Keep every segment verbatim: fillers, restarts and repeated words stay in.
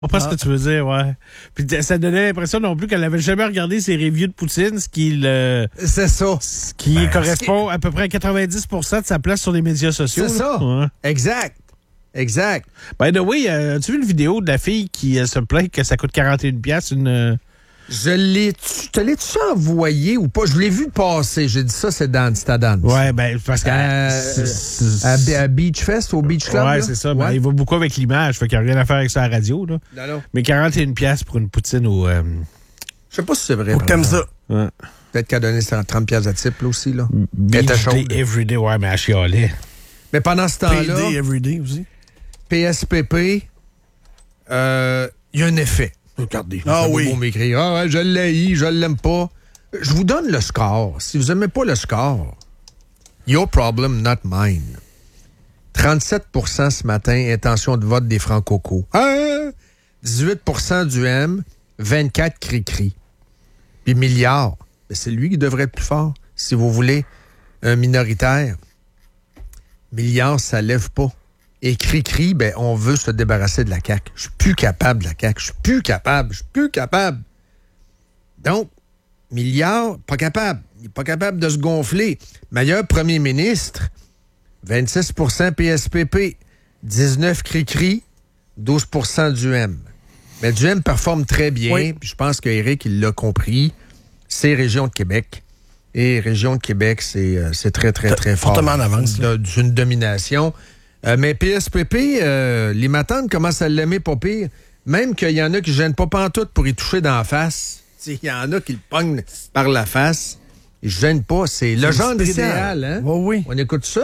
Je comprends ah. ce que tu veux dire, ouais. Puis ça donnait l'impression non plus qu'elle n'avait jamais regardé ses reviews de Poutine, ce qui le... C'est ça. Ce qui ben, correspond à peu près à quatre-vingt-dix pour cent de sa place sur les médias sociaux. C'est là. ça. Ouais. Exact. Exact. By the way, euh, as-tu vu une vidéo de la fille qui euh, se plaint que ça coûte quarante et une piastres une... Euh... Je l'ai... Tu te l'ai-tu envoyé ou pas? Je l'ai vu passer. J'ai dit ça, c'est dans c'était dans. Ouais, ben, parce qu'à... Euh, à, à Beach Fest, au Beach Club? Ouais, là? c'est ça. Ouais. Ben, il va beaucoup avec l'image. Fait qu'il n'y a rien à faire avec ça à la radio, là. Non, non. Mais quarante et une piastres pour une poutine au... Euh... Je sais pas si c'est vrai. Comme ça. Ouais. Peut-être qu'elle a donné trente piastres à type, là, aussi, là. Beach Day Everyday, ouais, mais elle chialait. Mais pendant ce temps-là... P D Everyday aussi. P S P P, il euh, y a un effet. Regardez. Ah oui. Vous m'écrire, ah ouais, je l'haïs, je l'aime pas. Je vous donne le score. Si vous aimez pas le score, your problem, not mine. trente-sept pour cent ce matin, intention de vote des Francs-Cocos. Ah! dix-huit pour cent du M, vingt-quatre cri-cri. Puis milliard, ben c'est lui qui devrait être plus fort. Si vous voulez un minoritaire, milliard, ça lève pas. Et cri-cri, ben, on veut se débarrasser de la C A Q. Je suis plus capable de la C A Q. Je suis plus capable. Je suis plus capable. Donc, milliard, pas capable. Il n'est pas capable de se gonfler. Meilleur premier ministre, vingt-six pour cent P S P P, dix-neuf cri-cri, douze pour cent du M. Mais du M performe très bien. Oui. Puis je pense qu'Éric, il l'a compris. C'est Région de Québec. Et Région de Québec, c'est, c'est très, très, très fort. Fortement en avance. De, d'une domination. Euh, mais P S P P, euh, les matantes commencent à l'aimer pas pire. Même qu'il y en a qui ne gênent pas pantoute pour y toucher dans la face. Il y en a qui le pognent par la face. Ils ne gênent pas. C'est le genre idéal, hein? Oui, oui. On écoute ça?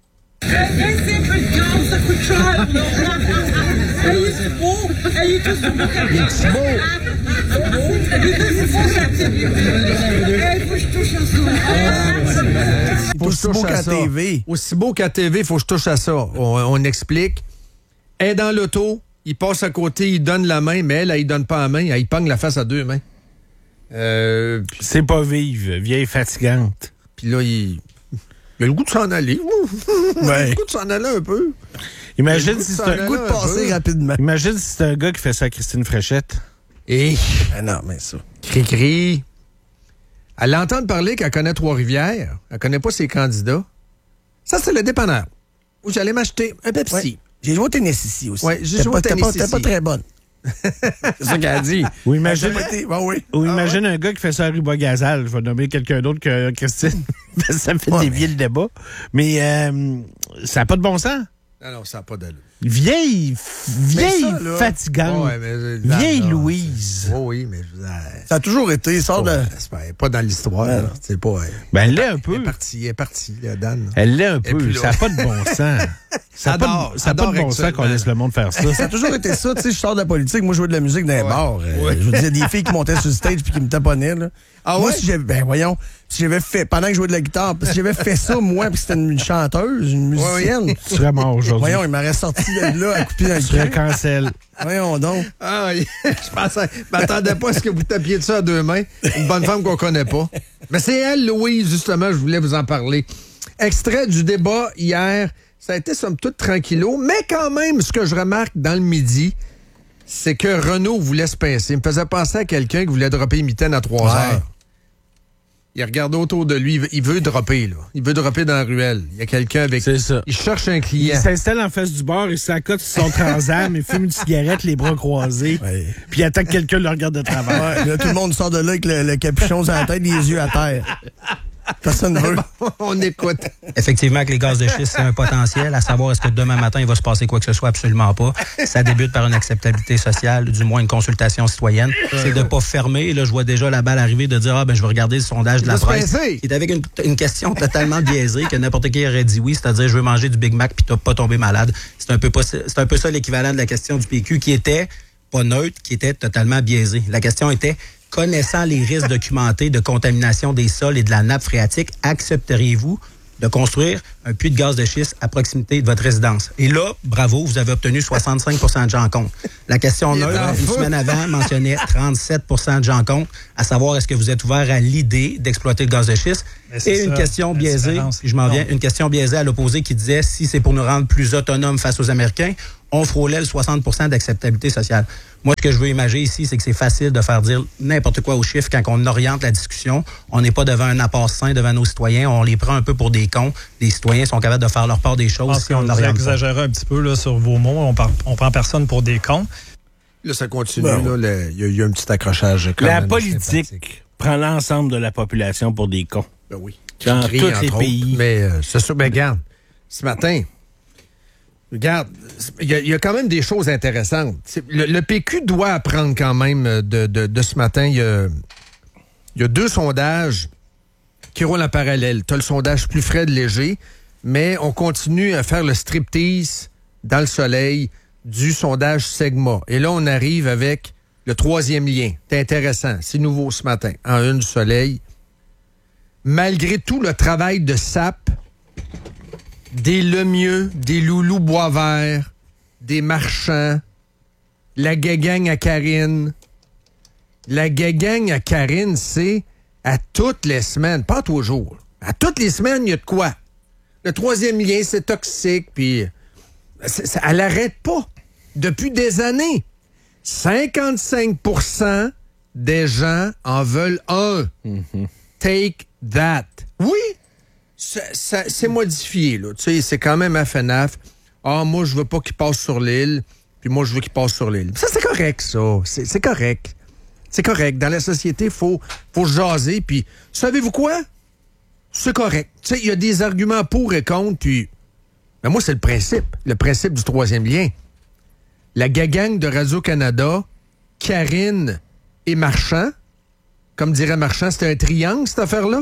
Aussi beau qu'à T V. Aussi beau qu'à T V, il faut que je touche à ça. On, on explique. Elle est dans l'auto, il passe à côté, il donne la main, mais elle, elle, il donne pas la main, elle, il pogne la face à deux mains. Euh, c'est pas vive, vieille fatigante. Puis là, il... il a le goût de s'en aller. Il a le goût de s'en aller un peu. Imagine si c'est un, un goût de passer rapidement. Imagine si c'est un gars qui fait ça à Christine Fréchette. Et... Ah non, mais ça. Cri-cri. Elle l'entend parler qu'elle connaît Trois-Rivières. Elle connaît pas ses candidats. Ça, c'est le dépanneur. Où j'allais m'acheter un Pepsi. Ouais. J'ai joué au tennis ici aussi. Oui, j'ai joué au tennis ici. T'es pas très bonne. C'est ça qu'elle a dit. Ou imagine, bon, oui. ou ah, imagine ouais. un gars qui fait ça à Rue-Bogazal. Je vais nommer quelqu'un d'autre que Christine. Ça me fait ouais, dévier mais... le débat. Mais euh, ça n'a pas de bon sens. Non, non, ça n'a pas d'allure. Vieille, vieille ça, là, fatigante. Ouais, mais, là, vieille là, Louise. Oui, oui, mais... Euh, ça a toujours été, sort de... C'est pas, pas dans l'histoire. Ouais. C'est pas... Euh, ben, elle l'est un peu. Elle est partie, elle est partie, là, Dan. Elle l'est un peu. Ça n'a pas de bon sens. Ça n'a pas, pas de bon sens qu'on laisse le monde faire ça. Ça a toujours été ça. Tu sais, je sors de la politique. Moi, je jouais de la musique dans les ouais. bars. Ouais. Je veux dire, des filles qui montaient sur le stage puis qui me taponnaient, là. Ah moi, ouais? si j'avais... Ben, voyons. Si j'avais fait... Pendant que je jouais de la guitare, si j'avais fait ça, moi, puis c'était une chanteuse, une musicienne... Ouais, tu serais mort aujourd'hui. Voyons, il m'aurait sorti de là à couper dans le Tu serais cancel. Voyons donc. Ah, je pensais... Je m'attendais pas à ce que vous tapiez de ça à deux mains. Une bonne femme qu'on connaît pas. Mais c'est elle, Louise, justement, je voulais vous en parler. Extrait du débat hier... Ça a été somme toute tranquillo, mais quand même, ce que je remarque dans le midi, c'est que Renaud voulait se pincer. Il me faisait penser à quelqu'un qui voulait dropper une mitaine à trois ouais. heures. Il regarde autour de lui, il veut, il veut dropper, là. Il veut dropper dans la ruelle. Il y a quelqu'un avec... C'est ça. Il cherche un client. Il s'installe en face du bar, il s'accote sur son transam, il fume une cigarette, les bras croisés, ouais. Puis il attend que quelqu'un le regarde de travers. Ouais, là, tout le monde sort de là avec le, le capuchon sur la tête, les yeux à terre. Personne ne veut. Bon, on écoute. Effectivement, que les gaz de schiste, c'est un potentiel. À savoir, est-ce que demain matin, il va se passer quoi que ce soit? Absolument pas. Ça débute par une acceptabilité sociale, du moins une consultation citoyenne. C'est de ne pas fermer. Là, je vois déjà la balle arriver de dire, ah, ben, je vais regarder le sondage de la presse. Qui est avec une, une question totalement biaisée, que n'importe qui aurait dit oui, c'est-à-dire, je veux manger du Big Mac puis t'as pas tombé malade. C'est un peu pas, c'est un peu ça l'équivalent de la question du P Q qui était pas neutre, qui était totalement biaisée. La question était, connaissant les risques documentés de contamination des sols et de la nappe phréatique, accepteriez-vous de construire un puits de gaz de schiste à proximité de votre résidence? Et là, bravo, vous avez obtenu soixante-cinq pour cent de gens contre. La question neutre, une semaine avant, mentionnait trente-sept pour cent de gens contre, à savoir est-ce que vous êtes ouvert à l'idée d'exploiter le gaz de schiste? Et une ça, question biaisée, je m'en viens, une question biaisée à l'opposé qui disait si c'est pour nous rendre plus autonomes face aux Américains on frôlait le soixante pour cent d'acceptabilité sociale. Moi, ce que je veux imager ici, c'est que c'est facile de faire dire n'importe quoi aux chiffres quand on oriente la discussion. On n'est pas devant un apport sain devant nos citoyens. On les prend un peu pour des cons. Les citoyens sont capables de faire leur part des choses si on vous oriente. Vous exagérez un petit peu là, sur vos mots. On, par, on prend personne pour des cons. Là, ça continue. Ben, Il y, y a un petit accrochage. Quand la même politique prend l'ensemble de la population pour des cons. Ben oui. Dans Crie, tous entre les autres. pays. Mais euh, c'est sûr, ben regarde, ce matin, regarde, il y, y a quand même des choses intéressantes. C'est, le, le P Q doit apprendre quand même de, de, de ce matin. Il y a, y a deux sondages qui roulent en parallèle. Tu as le sondage plus frais de léger, mais on continue à faire le striptease dans le soleil du sondage Segma. Et là, on arrive avec le troisième lien. C'est intéressant. C'est nouveau ce matin, en une du soleil. Malgré tout le travail de sape, des Lemieux, des Loulou Boisvert, des Marchands, la guégagne à Karine. La guégagne à Karine, c'est à toutes les semaines, pas toujours. À toutes les semaines, il y a de quoi. Le troisième lien, c'est toxique, puis c'est, ça, elle n'arrête pas. Depuis des années. cinquante-cinq pour cent des gens en veulent un. Mm-hmm. Take that. Oui, ça, ça, c'est modifié, là. Tu sais, c'est quand même à F N A F. Ah, moi, je veux pas qu'il passe sur l'île, puis moi, je veux qu'il passe sur l'île. Ça, c'est correct, ça. C'est, c'est correct. C'est correct. Dans la société, il faut, faut jaser, puis savez-vous quoi? C'est correct. Tu sais, il y a des arguments pour et contre, puis... Ben moi, c'est le principe. Le principe du troisième lien. La gagang de Radio-Canada, Karine et Marchand, comme dirait Marchand, c'était un triangle, cette affaire-là.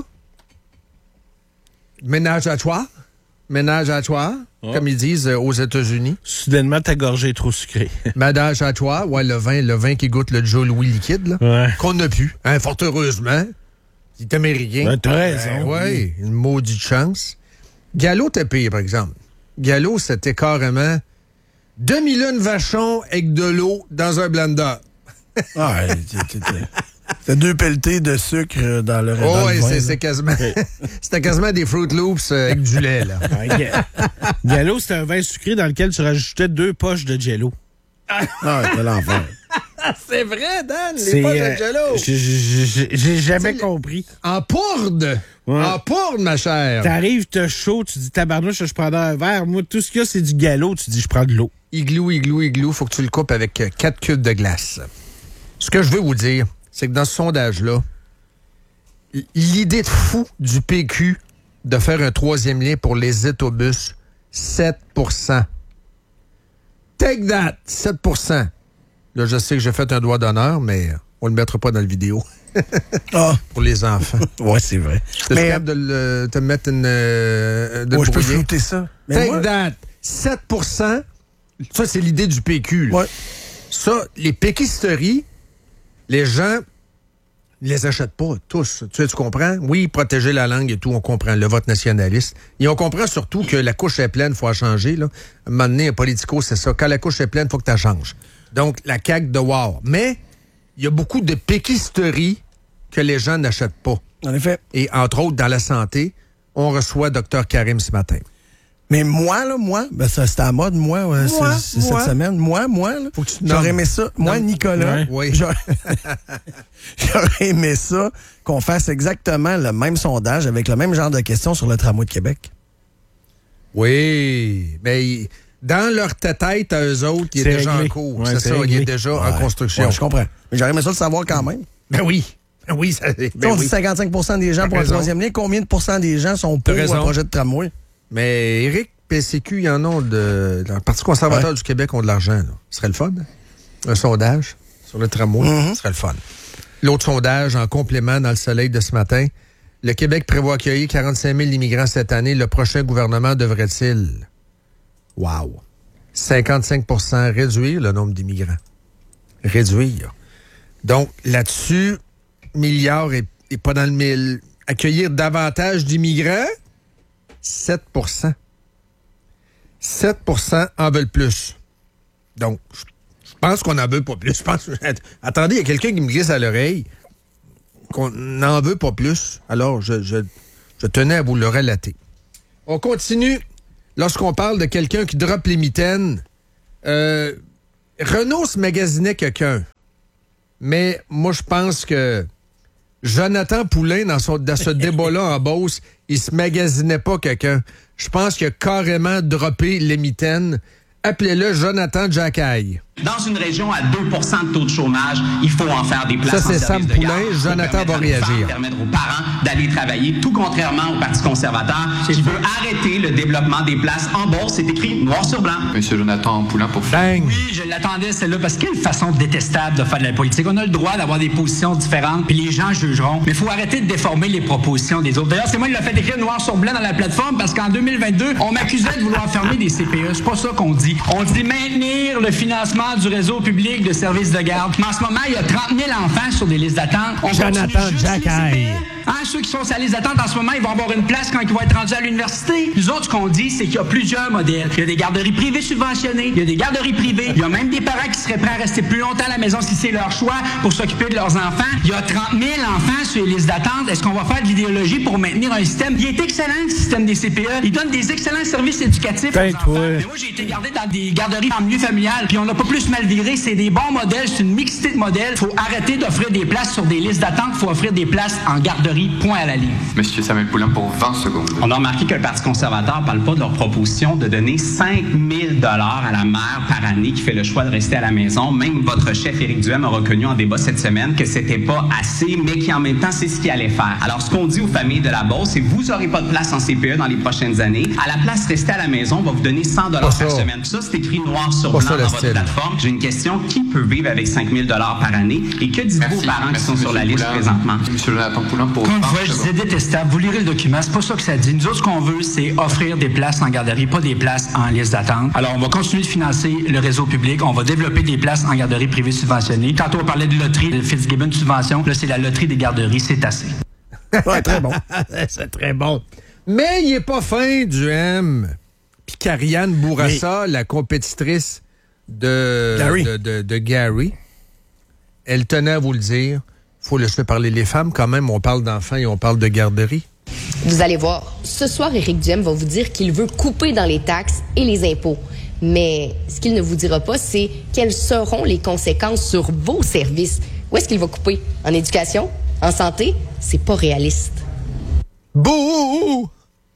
Ménage à toi. Ménage à toi, oh. Comme ils disent euh, aux États-Unis. Soudainement, ta gorgée est trop sucrée. Ménage à toi, ouais, le vin, le vin qui goûte le Joe Louis liquide, là, ouais. Qu'on n'a plus, hein, fort heureusement. Il est américain. Ben, t'as raison. Ben, ouais, une maudite chance. Gallo t'es payé, par exemple. Gallo, c'était carrément demi-lune vachon avec de l'eau dans un blender. Ah, c'est deux pelletés de sucre dans le Oh, dans oui, le vin, c'est, c'est quasiment... c'était quasiment des Fruit Loops avec du lait, là. Gallo, c'était un vin sucré dans lequel tu rajoutais deux poches de Jello. Ah, c'est l'enfer. C'est vrai, Dan, les c'est, poches euh, de Jello. J'ai, j'ai, j'ai jamais compris. En pourde. Ouais. En pourde, ma chère. T'arrives, t'as chaud, tu dis tabarnouche, je prends un verre. Moi, tout ce qu'il y a, c'est du Gallo. Tu dis, je prends de l'eau. Igloo, igloo, igloo, faut que tu le coupes avec quatre cubes de glace. Ce que je veux vous dire, c'est que dans ce sondage-là, l'idée de fou du P Q de faire un troisième lien pour les autobus, sept pour cent. Take that, sept pour cent. Là, je sais que j'ai fait un doigt d'honneur, mais on le mettra pas dans la vidéo. Ah. Pour les enfants. Ouais, c'est vrai. Tu es capable de le, te mettre une... Euh, de ouais, je peux flouter ça. Mais Take moi... that, sept pour cent. Ça, c'est l'idée du P Q. Là. Ouais. Ça, les péquisteries, les gens ne les achètent pas tous. Tu sais, tu comprends? Oui, protéger la langue et tout, on comprend. Le vote nationaliste. Et on comprend surtout que la couche est pleine, il faut la changer. Là. À un moment donné, un politico, c'est ça. Quand la couche est pleine, il faut que tu la changes. Donc, la C A Q de wow. Mais, il y a beaucoup de péquisteries que les gens n'achètent pas. En effet. Et entre autres, dans la santé, on reçoit Dr Karim ce matin. Mais moi, là, moi, ben ça, c'était à la mode, moi, ouais, moi, c'est, c'est moi. cette semaine. Moi, moi, là, faut que tu te j'aurais nommes. aimé ça. Moi, Non. Nicolas, Ouais. Oui. j'aurais... j'aurais aimé ça qu'on fasse exactement le même sondage avec le même genre de questions sur le tramway de Québec. Oui, mais dans leur tête à eux autres, il est, C'est déjà réglé. en cours. Ouais, c'est, c'est ça, réglé. il est déjà Ouais. en construction. Ouais, je comprends. Mais j'aurais aimé ça le savoir quand même. Ben oui. Ben oui, ça, ben on dit oui. cinquante-cinq pour cent des gens T'as pour un raison. troisième lien. Combien de pourcents des gens sont pour T'as raison. un projet de tramway? Mais Éric, P C Q, il y en a de... Dans le Parti conservateur Ouais. du Québec ont de l'argent. Là. Ce serait le fun. Hein? Un sondage sur le tramway, Mm-hmm. ce serait le fun. L'autre sondage, en complément dans le soleil de ce matin, le Québec prévoit accueillir quarante-cinq mille immigrants cette année. Le prochain gouvernement devrait-il... Wow! cinquante-cinq pour cent réduire le nombre d'immigrants. Réduire. Donc, là-dessus, milliard et, et pas dans le mille. Accueillir davantage d'immigrants, sept pour cent. sept pour cent en veulent plus. Donc, je je pense qu'on n'en veut pas plus. Je pense, attendez, il y a quelqu'un qui me glisse à l'oreille qu'on n'en veut pas plus. Alors, je, je, je tenais à vous le relater. On continue. Lorsqu'on parle de quelqu'un qui droppe les mitaines, Euh, Renault se magasinait quelqu'un. Mais moi, je pense que Jonathan Poulin, dans, son, dans ce débat-là en Beauce, il se magasinait pas quelqu'un. Je pense qu'il a carrément droppé les mitaines. Appelez-le Jonathan Jacaille. Dans une région à deux pour cent de taux de chômage, il faut en faire des places Ça, c'est en Sam service de Poulin. garde. Jonathan va réagir. Permettre aux parents d'aller travailler, tout contrairement au Parti conservateur qui veut arrêter le développement des places en bourse. C'est écrit noir sur blanc. Monsieur Jonathan Poulin pour Bang. Oui, je l'attendais, celle-là, parce quelle façon détestable de faire de la politique. On a le droit d'avoir des positions différentes, puis les gens jugeront. Mais il faut arrêter de déformer les propositions des autres. D'ailleurs, c'est moi qui l'ai fait écrire noir sur blanc dans la plateforme, parce qu'en deux mille vingt-deux, on m'accusait de vouloir fermer des C P E. C'est pas ça qu'on dit. On dit maintenir le financement du réseau public de services de garde. Mais en ce moment, il y a trente mille enfants sur des listes d'attente. On Jonathan Jacaille. Hein, ceux qui sont sur la liste d'attente en ce moment, ils vont avoir une place quand ils vont être rendus à l'université. Nous autres, ce qu'on dit, c'est qu'il y a plusieurs modèles. Il y a des garderies privées subventionnées, il y a des garderies privées, il y a même des parents qui seraient prêts à rester plus longtemps à la maison si c'est leur choix pour s'occuper de leurs enfants. Il y a trente mille enfants sur les listes d'attente. Est-ce qu'on va faire de l'idéologie pour maintenir un système? Il est excellent, le système des C P E. Il donne des excellents services éducatifs aux enfants. Mais moi, j'ai été gardé dans des garderies en milieu familial, puis on n'a pas plus mal viré. C'est des bons modèles, c'est une mixité de modèles. Faut arrêter d'offrir des places sur des listes d'attente. Faut offrir des places en garderie, point à la ligne. Monsieur Samuel Poulin pour vingt secondes. On a remarqué que le Parti conservateur ne parle pas de leur proposition de donner cinq mille dollars à la mère par année qui fait le choix de rester à la maison. Même votre chef Éric Duhem a reconnu en débat cette semaine que c'était pas assez, mais qu'en même temps, c'est ce qu'il allait faire. Alors, ce qu'on dit aux familles de la Beauce, c'est que vous n'aurez pas de place en C P E dans les prochaines années. À la place, restez à la maison, on va vous donner cent dollars par semaine. Ça, c'est écrit noir sur blanc dans votre plateforme. J'ai une question. Qui peut vivre avec cinq mille dollars par année? Et que dites-vous aux parents qui sont sur la liste présentement? Monsieur Jonathan Poulin pour Encore une fois, je disais détestable. Vous lirez le document, c'est pas ça que ça dit. Nous autres, ce qu'on veut, c'est offrir des places en garderie, pas des places en liste d'attente. Alors, on va continuer de financer le réseau public. On va développer des places en garderie privée subventionnées. Tantôt, on parlait de loterie, de Fitzgibbon subvention. Là, c'est la loterie des garderies. C'est assez. Ouais, très bon. C'est très bon. Mais il est pas fin, Duhem. Puis Karianne Bourassa, Mais... la compétitrice de Gary. De, de, de Gary, elle tenait à vous le dire. Faut laisser parler les femmes quand même. On parle d'enfants et on parle de garderie. Vous allez voir, ce soir, Éric Duhem va vous dire qu'il veut couper dans les taxes et les impôts. Mais ce qu'il ne vous dira pas, c'est quelles seront les conséquences sur vos services. Où est-ce qu'il va couper? En éducation? En santé? C'est pas réaliste. Bouh!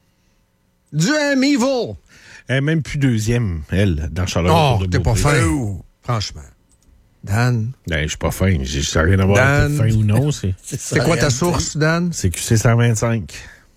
Duhem evil! Elle est même plus deuxième, elle, dans Charleroi. Oh, t'es pas fin. Franchement. Dan? Ben, je suis pas fin. Je sais rien à voir avec fin ou non. C'est, c'est, c'est quoi ta source, Dan? C'est Q C cent vingt-cinq.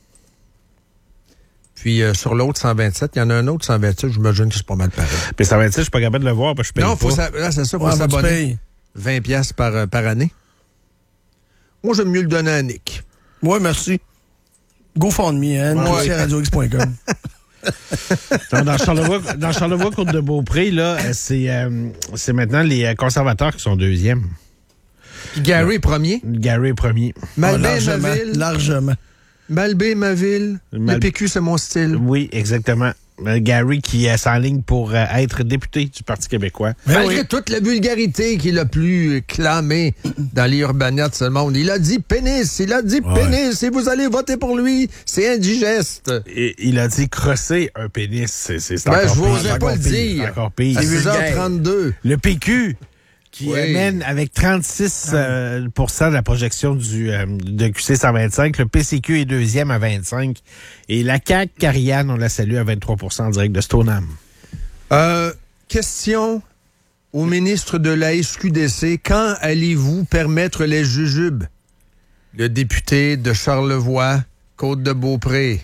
Puis euh, sur l'autre cent vingt-sept, il y en a un autre cent vingt-sept, j'imagine que c'est pas mal pareil. Mais cent vingt-sept, je suis pas capable de le voir parce que je paye non, pas. Faut ça, là, c'est ça, faut ouais, s'abonner. vingt piastres par, euh, par année. Moi, j'aime mieux le donner à Nick. Ouais, merci. GoFundMe, hein, ouais. radio x point com. Non, dans Charlevoix, dans Charlevoix, Côte-de-Beaupré, là, c'est, euh, c'est maintenant les conservateurs qui sont deuxièmes. Gary est premier. Gary est premier. Malbé, oh, ma ville. Largement. Malbé, ma ville. Mal... Le P Q, c'est mon style. Oui, exactement. Gary qui euh, s'enligne pour euh, être député du Parti québécois. Malgré oui. toute la vulgarité qu'il a pu clamer dans les urbanettes de ce monde. Il a dit pénis, il a dit ouais. pénis, et vous allez voter pour lui, c'est indigeste. Et il a dit crosser un pénis, c'est, c'est ben, encore je pire. Je n'osais pas le dire. Encore pire. À six heures trente-deux. Le P Q qui oui. mène avec trente-six euh, pour cent de la projection du, euh, de Q C cent vingt-cinq. Le P C Q est deuxième à vingt-cinq. Et la C A Q, Karianne, on la salue à vingt-trois pour cent en direct de Stoneham. Euh, question au ministre de la S Q D C. Quand allez-vous permettre les jujubes? Le député de Charlevoix, Côte-de-Beaupré.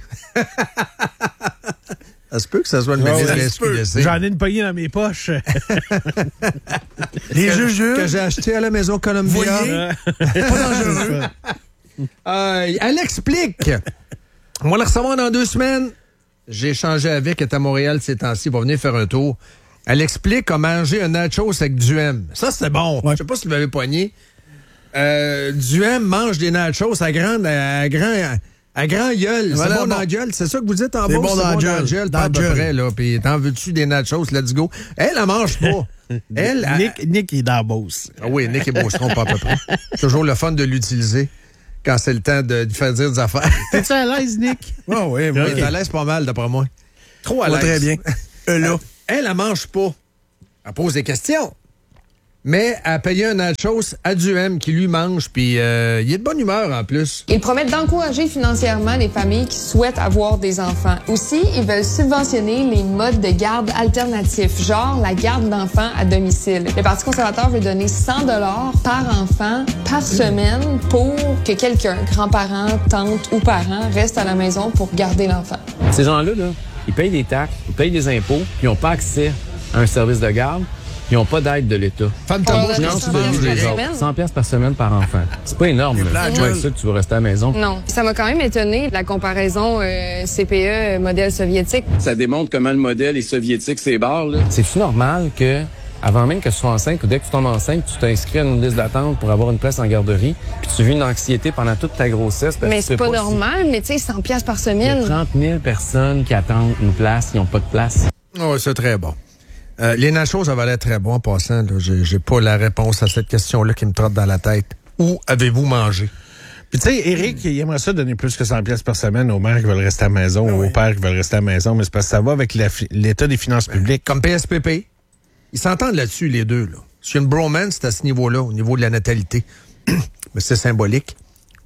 Ça se peut que ça soit le oh, ministre de la S Q D C. J'en ai une poignée dans mes poches. Les jujubes que j'ai achetés à la maison Columbia. Pas dangereux. Euh, elle explique. On va la recevoir dans deux semaines. J'ai échangé avec, elle est à Montréal ces temps-ci, il va venir faire un tour. Elle explique comment manger un nachos avec Duhem. Ça, c'est bon. Ouais. Je sais pas si vous l'avez poigné. Euh, Duhem mange des nachos à grande, à grand... À grand gueule, voilà, c'est bon, bon dans la gueule. C'est ça que vous dites en bas, bon c'est dans bon la dans la gueule, pas à peu près, là. Puis t'en veux-tu des nachos, let's go. Elle, elle mange pas. Elle, Nick, elle... Nick est dans la Beauce. Ah oui, Nick est Beauceron, pas à peu près. Toujours le fun de l'utiliser quand c'est le temps de, de faire dire des affaires. T'es-tu à l'aise, Nick? Oh, oui, oui. T'es à l'aise pas mal, d'après moi. Trop à l'aise. Très bien. Euh, là. Elle, elle, elle mange pas. Elle pose des questions. Mais elle paye un nachos à Duhem qui lui mange, puis euh, il est de bonne humeur en plus. Ils promettent d'encourager financièrement les familles qui souhaitent avoir des enfants. Aussi, ils veulent subventionner les modes de garde alternatifs, genre la garde d'enfants à domicile. Le Parti conservateur veut donner cent dollars par enfant par semaine pour que quelqu'un, grand-parent, tante ou parent, reste à la maison pour garder l'enfant. Ces gens-là, là, ils payent des taxes, ils payent des impôts, puis ils n'ont pas accès à un service de garde. Ils n'ont pas d'aide de l'État. Femme tambour, non, tu veux les autres. cent piastres par semaine par enfant. C'est pas énorme. C'est pas ça que tu veux rester à la maison. Non. Ça m'a quand même étonné, la comparaison euh, C P E, modèle soviétique. Ça démontre comment le modèle est soviétique, ces bars, là. C'est-tu normal que, avant même que tu sois enceinte ou dès que tu tombes enceinte, tu t'inscris à une liste d'attente pour avoir une place en garderie, puis tu vis une anxiété pendant toute ta grossesse? Parce Mais que c'est pas, pas normal, si... mais tu sais, cent piastres par semaine. Il y a trente mille personnes qui attendent une place, qui n'ont pas de place. Oh, c'est très bon. Euh, les nachos, ça va aller très bon en passant. Là. J'ai, j'ai pas la réponse à cette question-là qui me trotte dans la tête. Où avez-vous mangé? Puis tu sais, Éric, il aimerait ça donner plus que cent pièces par semaine aux mères qui veulent rester à la maison, ou aux pères qui veulent rester à la maison, mais c'est parce que ça va avec la, l'état des finances publiques. Comme P S P P. Ils s'entendent là-dessus, les deux. Là. C'est une bromance, c'est à ce niveau-là, au niveau de la natalité. Mais c'est symbolique.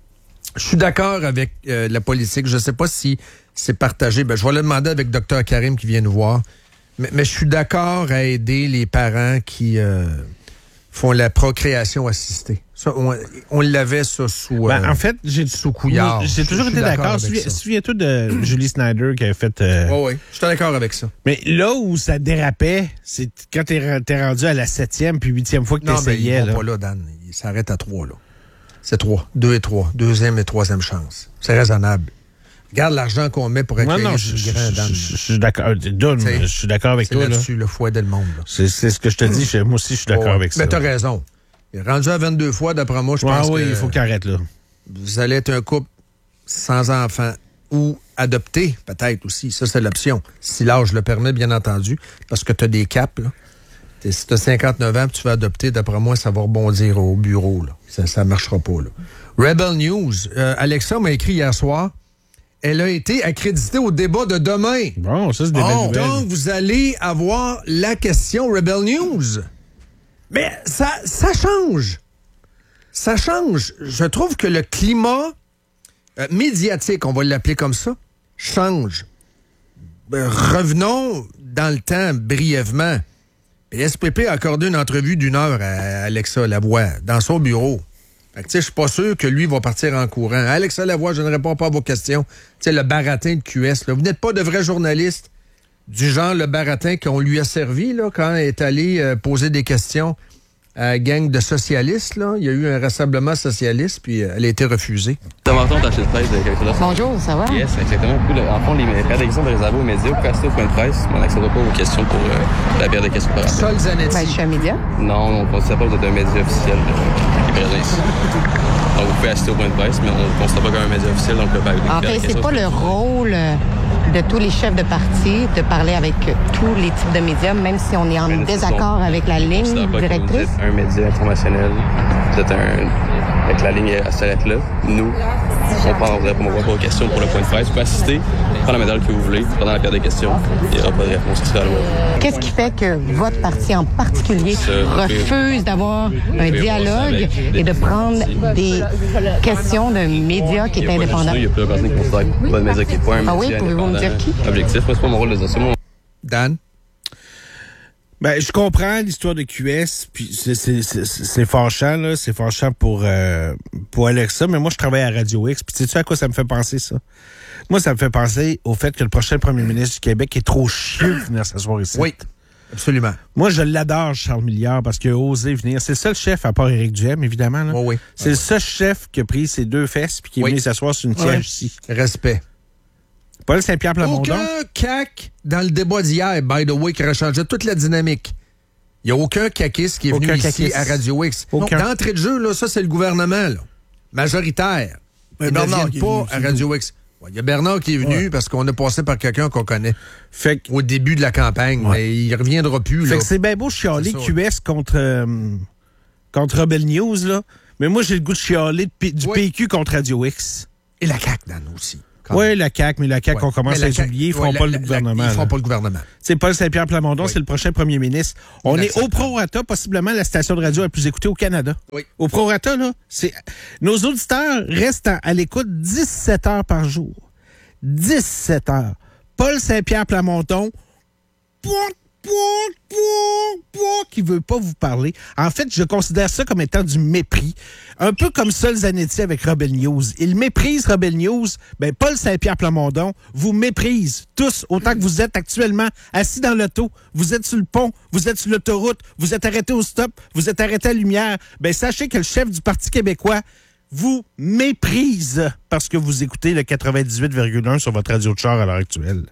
Je suis d'accord avec euh, la politique. Je sais pas si c'est partagé. Ben, je vais le demander avec Dr Karim qui vient nous voir. Mais, mais je suis d'accord à aider les parents qui euh, font la procréation assistée. Ça, on, on l'avait, ça, sous, ben, euh, en fait, j'ai, sous couillard. J'ai toujours été d'accord. Souviens, souviens-toi de Julie Snyder qui avait fait... Euh... Oh oui, je suis d'accord avec ça. Mais là où ça dérapait, c'est quand t'es, t'es rendu à la septième puis huitième fois que t'essayais. Non, mais ils vont pas là, Dan. Il s'arrête à trois, là. C'est trois. Deux et trois. Deuxième et troisième chance. C'est raisonnable. Regarde l'argent qu'on met pour accueillir non, non, les migrants, Dan. Je suis d'accord. Don, je suis d'accord avec c'est toi. là-dessus, là. le fouet de le monde. Là. C'est, c'est ce que je te dis. Moi aussi, je suis d'accord oh, avec ça. Mais t'as raison. Il est rendu à vingt-deux fois, d'après moi, je ouais, pense oui, que... il faut qu'il arrête, là. Vous allez être un couple sans enfants ou adopté, peut-être aussi. Ça, c'est l'option. Si l'âge le permet, bien entendu, parce que t'as des caps, là. T'es, si t'as cinquante-neuf ans et tu vas adopter, d'après moi, ça va rebondir au bureau, là. Ça, ça marchera pas, là. Rebel News. Euh, Alexa m'a écrit hier soir. Elle a été accréditée au débat de demain. Bon, ça, c'est des oh, belles nouvelles. Donc, vous allez avoir la question Rebel News. Mais ça, ça change. Ça change. Je trouve que le climat euh, médiatique, on va l'appeler comme ça, change. Ben, revenons dans le temps brièvement. P S P P a accordé une entrevue d'une heure à Alexa Lavoie dans son bureau. Fait que, tu sais, je suis pas sûr que lui va partir en courant. Alexa Lavoie, je ne réponds pas à vos questions. Tu sais, le baratin de Q S, là. Vous n'êtes pas de vrais journalistes du genre le baratin qu'on lui a servi, là, quand elle est allé euh, poser des questions à la gang de socialistes, là. Il y a eu un rassemblement socialiste, puis euh, elle a été refusée. Thomas-ton, t'as acheté de presse de quelque chose. Bonjour, ça va? Yes, exactement. En fond, les périodes de questions de réserver aux médias, pour assister au point de presse, on n'accèdera pas aux questions pour euh, la période de questions par rapport. Sol Zanetti. Ben, je suis un média. Non, on ne considère pas que vous êtes un média officiel euh, qui est présent ici. Donc, vous pouvez assister au point de presse, mais on ne considère pas comme un média officiel, donc on peut pas avec En fait, c'est pas le rôle de tous les chefs de parti de parler avec tous les types de médias, même si on est en mais désaccord sont, avec la ligne directrice. Vous êtes un média informationnel, vous êtes un... Avec la ligne, elle s'arrête là. Nous, on prend, on répond pas aux questions pour le point de presse. Vous pouvez assister, prendre la médaille que vous voulez pendant la période des questions. Il n'y aura pas de réponse qui sera loin. Qu'est-ce qui fait que votre parti en particulier refuse d'avoir un dialogue et de prendre des questions d'un média qui est indépendant? Il y a plusieurs personnes qui considèrent que votre média qui n'est pas un média ah oui, pouvez-vous me dire qui? Objectif, mais c'est pas mon rôle de dire ça. Mon... Dan? Ben, je comprends l'histoire de Q S, puis c'est, c'est, c'est, c'est fâchant, là. C'est fâchant pour, euh, pour Alexa, mais moi, je travaille à Radio X, puis sais-tu à quoi ça me fait penser, ça? Moi, ça me fait penser au fait que le prochain premier ministre du Québec est trop chieux de venir s'asseoir ici. Oui, absolument. Moi, je l'adore, Charles Milliard, parce qu'il a osé venir. C'est le seul chef, à part Éric Duhem, évidemment, là. Oh oui. C'est oh le oui. seul chef qui a pris ses deux fesses, puis qui est oui. venu s'asseoir sur une siège oui. ici. Respect. Paul Saint-Pierre Plamondon. Aucun C A Q dans le débat d'hier, by the way, qui aurait changé toute la dynamique. Il n'y a aucun caquiste qui est aucun venu ici caquiste. à Radio X. Aucun. Donc, d'entrée de jeu, là, ça, c'est le gouvernement, là, majoritaire. Mais Ils Bernard ne viennent pas à Radio X. Il ouais, y a Bernard qui est venu ouais. parce qu'on a passé par quelqu'un qu'on connaît fait que, au début de la campagne. Ouais. Mais il ne reviendra plus. Fait là. que c'est bien beau chialer Q S contre, euh, contre Rebel News, là. Mais moi, j'ai le goût de chialer de P- du oui. P Q contre Radio X. Et la C A Q, Dan, aussi. Oui, la C A Q, mais la C A Q, ouais. on commence mais à les oublier, ils ne feront ouais, pas la, le la, gouvernement. Ils ne feront là. pas le gouvernement. C'est Paul Saint-Pierre Plamondon, oui. C'est le prochain premier ministre. On est au prorata, possiblement la station de radio la plus écoutée au Canada. Oui. Au prorata, là, c'est nos auditeurs restent à, à l'écoute dix-sept heures par jour. dix-sept heures. Paul Saint-Pierre Plamondon, pouah, pouah, pouah, pouah, qui veut pas vous parler. En fait, je considère ça comme étant du mépris. Un peu comme Sol Zanetti avec Rebel News. Il méprise Rebel News. Ben, Paul Saint-Pierre Plamondon vous méprise tous autant que vous êtes actuellement assis dans l'auto. Vous êtes sur le pont, vous êtes sur l'autoroute, vous êtes arrêté au stop, vous êtes arrêté à la lumière. Ben, sachez que le chef du Parti québécois vous méprise parce que vous écoutez le quatre-vingt-dix-huit virgule un sur votre radio de char à l'heure actuelle.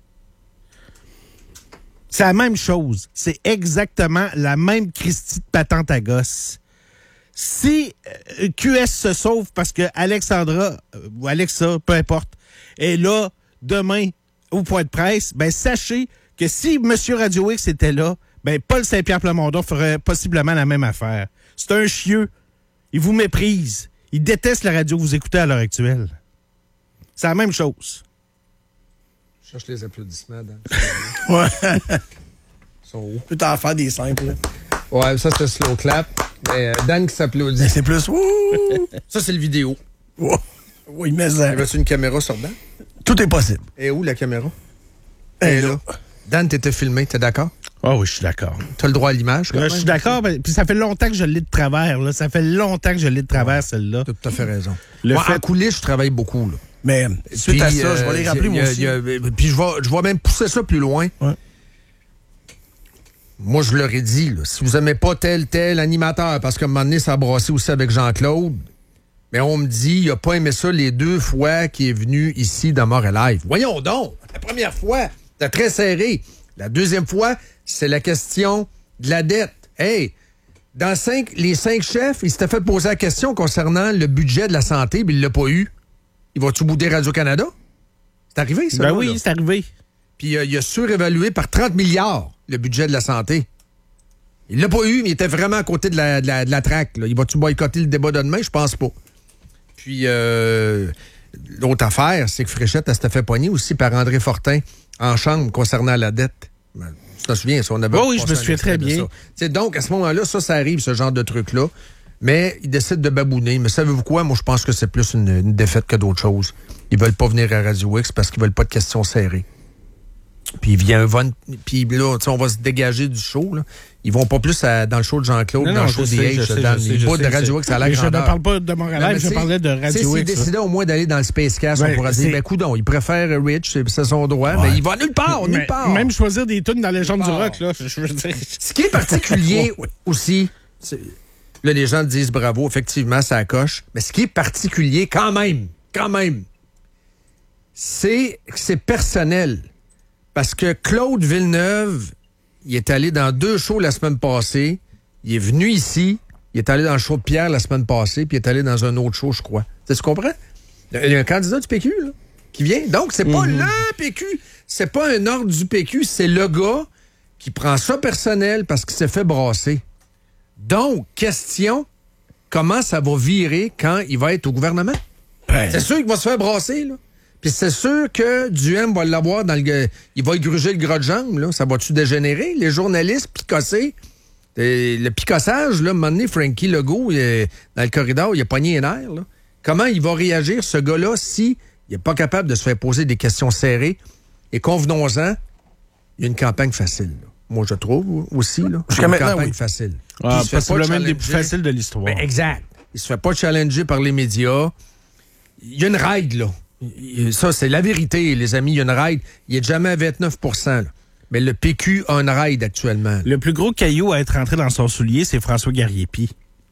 C'est la même chose. C'est exactement la même Christie de patente à gosse. Si euh, Q S se sauve parce que Alexandra, euh, ou Alexa, peu importe, est là demain au point de presse, ben sachez que si M. Radio X était là, ben Paul Saint-Pierre Plamondon ferait possiblement la même affaire. C'est un chieux. Il vous méprise. Il déteste la radio que vous écoutez à l'heure actuelle. C'est la même chose. Je cherche les applaudissements. Dans ouais. Ils sont où? Tu peux t'en faire des simples. Là. Ouais, ça, c'est slow clap. Mais, euh, Dan qui s'applaudit. Mais c'est plus... Ouh! Ça, c'est le vidéo. Oh. Oui, mais ça... Y avait-tu une caméra sur Dan? Tout est possible. Et où, la caméra? Et Et là. là. Dan, t'étais filmé, t'es d'accord? Ah oh oui, je suis d'accord. T'as le droit à l'image, quand là, même? Je suis d'accord, ben, puis ça fait longtemps que je l'ai de travers. Là. Ça fait longtemps que je l'ai de travers, ouais, celle-là. T'as tout à fait raison. Le Moi, fait... en coulisses, je travaille beaucoup, là. Mais suite puis, à ça, euh, je vais les rappeler, moi aussi. Puis je vais, je vais même pousser ça plus loin. Ouais. Moi, je leur ai dit, là, si vous n'aimez pas tel, tel animateur, parce qu'à un moment donné, ça a brassé aussi avec Jean-Claude, mais on me dit, il n'a pas aimé ça les deux fois qu'il est venu ici dans Montréal Live. Voyons donc! La première fois, c'était très serré. La deuxième fois, c'est la question de la dette. Hey! Dans cinq, les cinq chefs, ils s'étaient fait poser la question concernant le budget de la santé, mais il ne l'a pas eu. Il va-tu bouder Radio-Canada? C'est arrivé, ça? Ben là, oui, là. c'est arrivé. Puis euh, il a surévalué par trente milliards le budget de la santé. Il l'a pas eu, mais il était vraiment à côté de la, de la, de la traque. Là. Il va-tu boycotter le débat de demain? Je pense pas. Puis euh, l'autre affaire, c'est que Fréchette, elle s'était fait pogner aussi par André Fortin en chambre concernant la dette. Ben, tu t'en souviens, ça? On avait oh oui, je me souviens très bien. T'sais, donc, à ce moment-là, ça, ça arrive, ce genre de truc-là. Mais ils décident de babouner. Mais savez-vous quoi? Moi, je pense que c'est plus une, une défaite que d'autres choses. Ils veulent pas venir à Radio X parce qu'ils veulent pas de questions serrées. Puis il vient Von, puis là, on va se dégager du show. Là. Ils vont pas plus à, dans le show de Jean-Claude, non, dans non, le show de H, dans les bouts de Radio X à la grandeur. Je ne parle pas de Montréal, je parlais de Radio X. S'ils décidaient au moins d'aller dans le Spacecast, ben, on pourrait dire, ben coudonc, ils préfèrent Rich, c'est son droit, ouais. Mais il va nulle part, nulle part. Même choisir des tunes dans la légende du rock, là, je veux dire. Ce qui est particulier aussi, là, les gens disent bravo, effectivement, ça coche, mais ce qui est particulier quand même, quand même, c'est que c'est personnel. Parce que Claude Villeneuve, il est allé dans deux shows la semaine passée. Il est venu ici. Il est allé dans le show de Pierre la semaine passée. Puis il est allé dans un autre show, je crois. Tu comprends? Il y a un candidat du P Q, là, qui vient. Donc, c'est pas mm-hmm. le P Q. C'est pas un ordre du P Q. C'est le gars qui prend ça personnel parce qu'il s'est fait brasser. Donc, question, comment ça va virer quand il va être au gouvernement? Ben. C'est sûr qu'il va se faire brasser, là. Puis c'est sûr que Duhem va l'avoir dans le... Il va égruger le gras de jambe, là. Ça va-tu dégénérer? Les journalistes picossés, le picossage, là, à un moment donné, Frankie Legault, il est, dans le corridor, il a pogné les nerfs, là. Comment il va réagir, ce gars-là, si il n'est pas capable de se faire poser des questions serrées? Et convenons-en, il y a une campagne facile, là. Moi, je trouve aussi, là. Jusqu'à une maintenant, campagne oui. facile. Ah, possiblement une des plus faciles de l'histoire. Ben, exact. Il se fait pas challenger par les médias. Il y a une ride, là. Ça, c'est la vérité, les amis. Il y a une ride. Il est jamais à vingt-neuf pour cent. Là. Mais le P Q a une ride actuellement. Là. Le plus gros caillou à être rentré dans son soulier, c'est François Garriépi.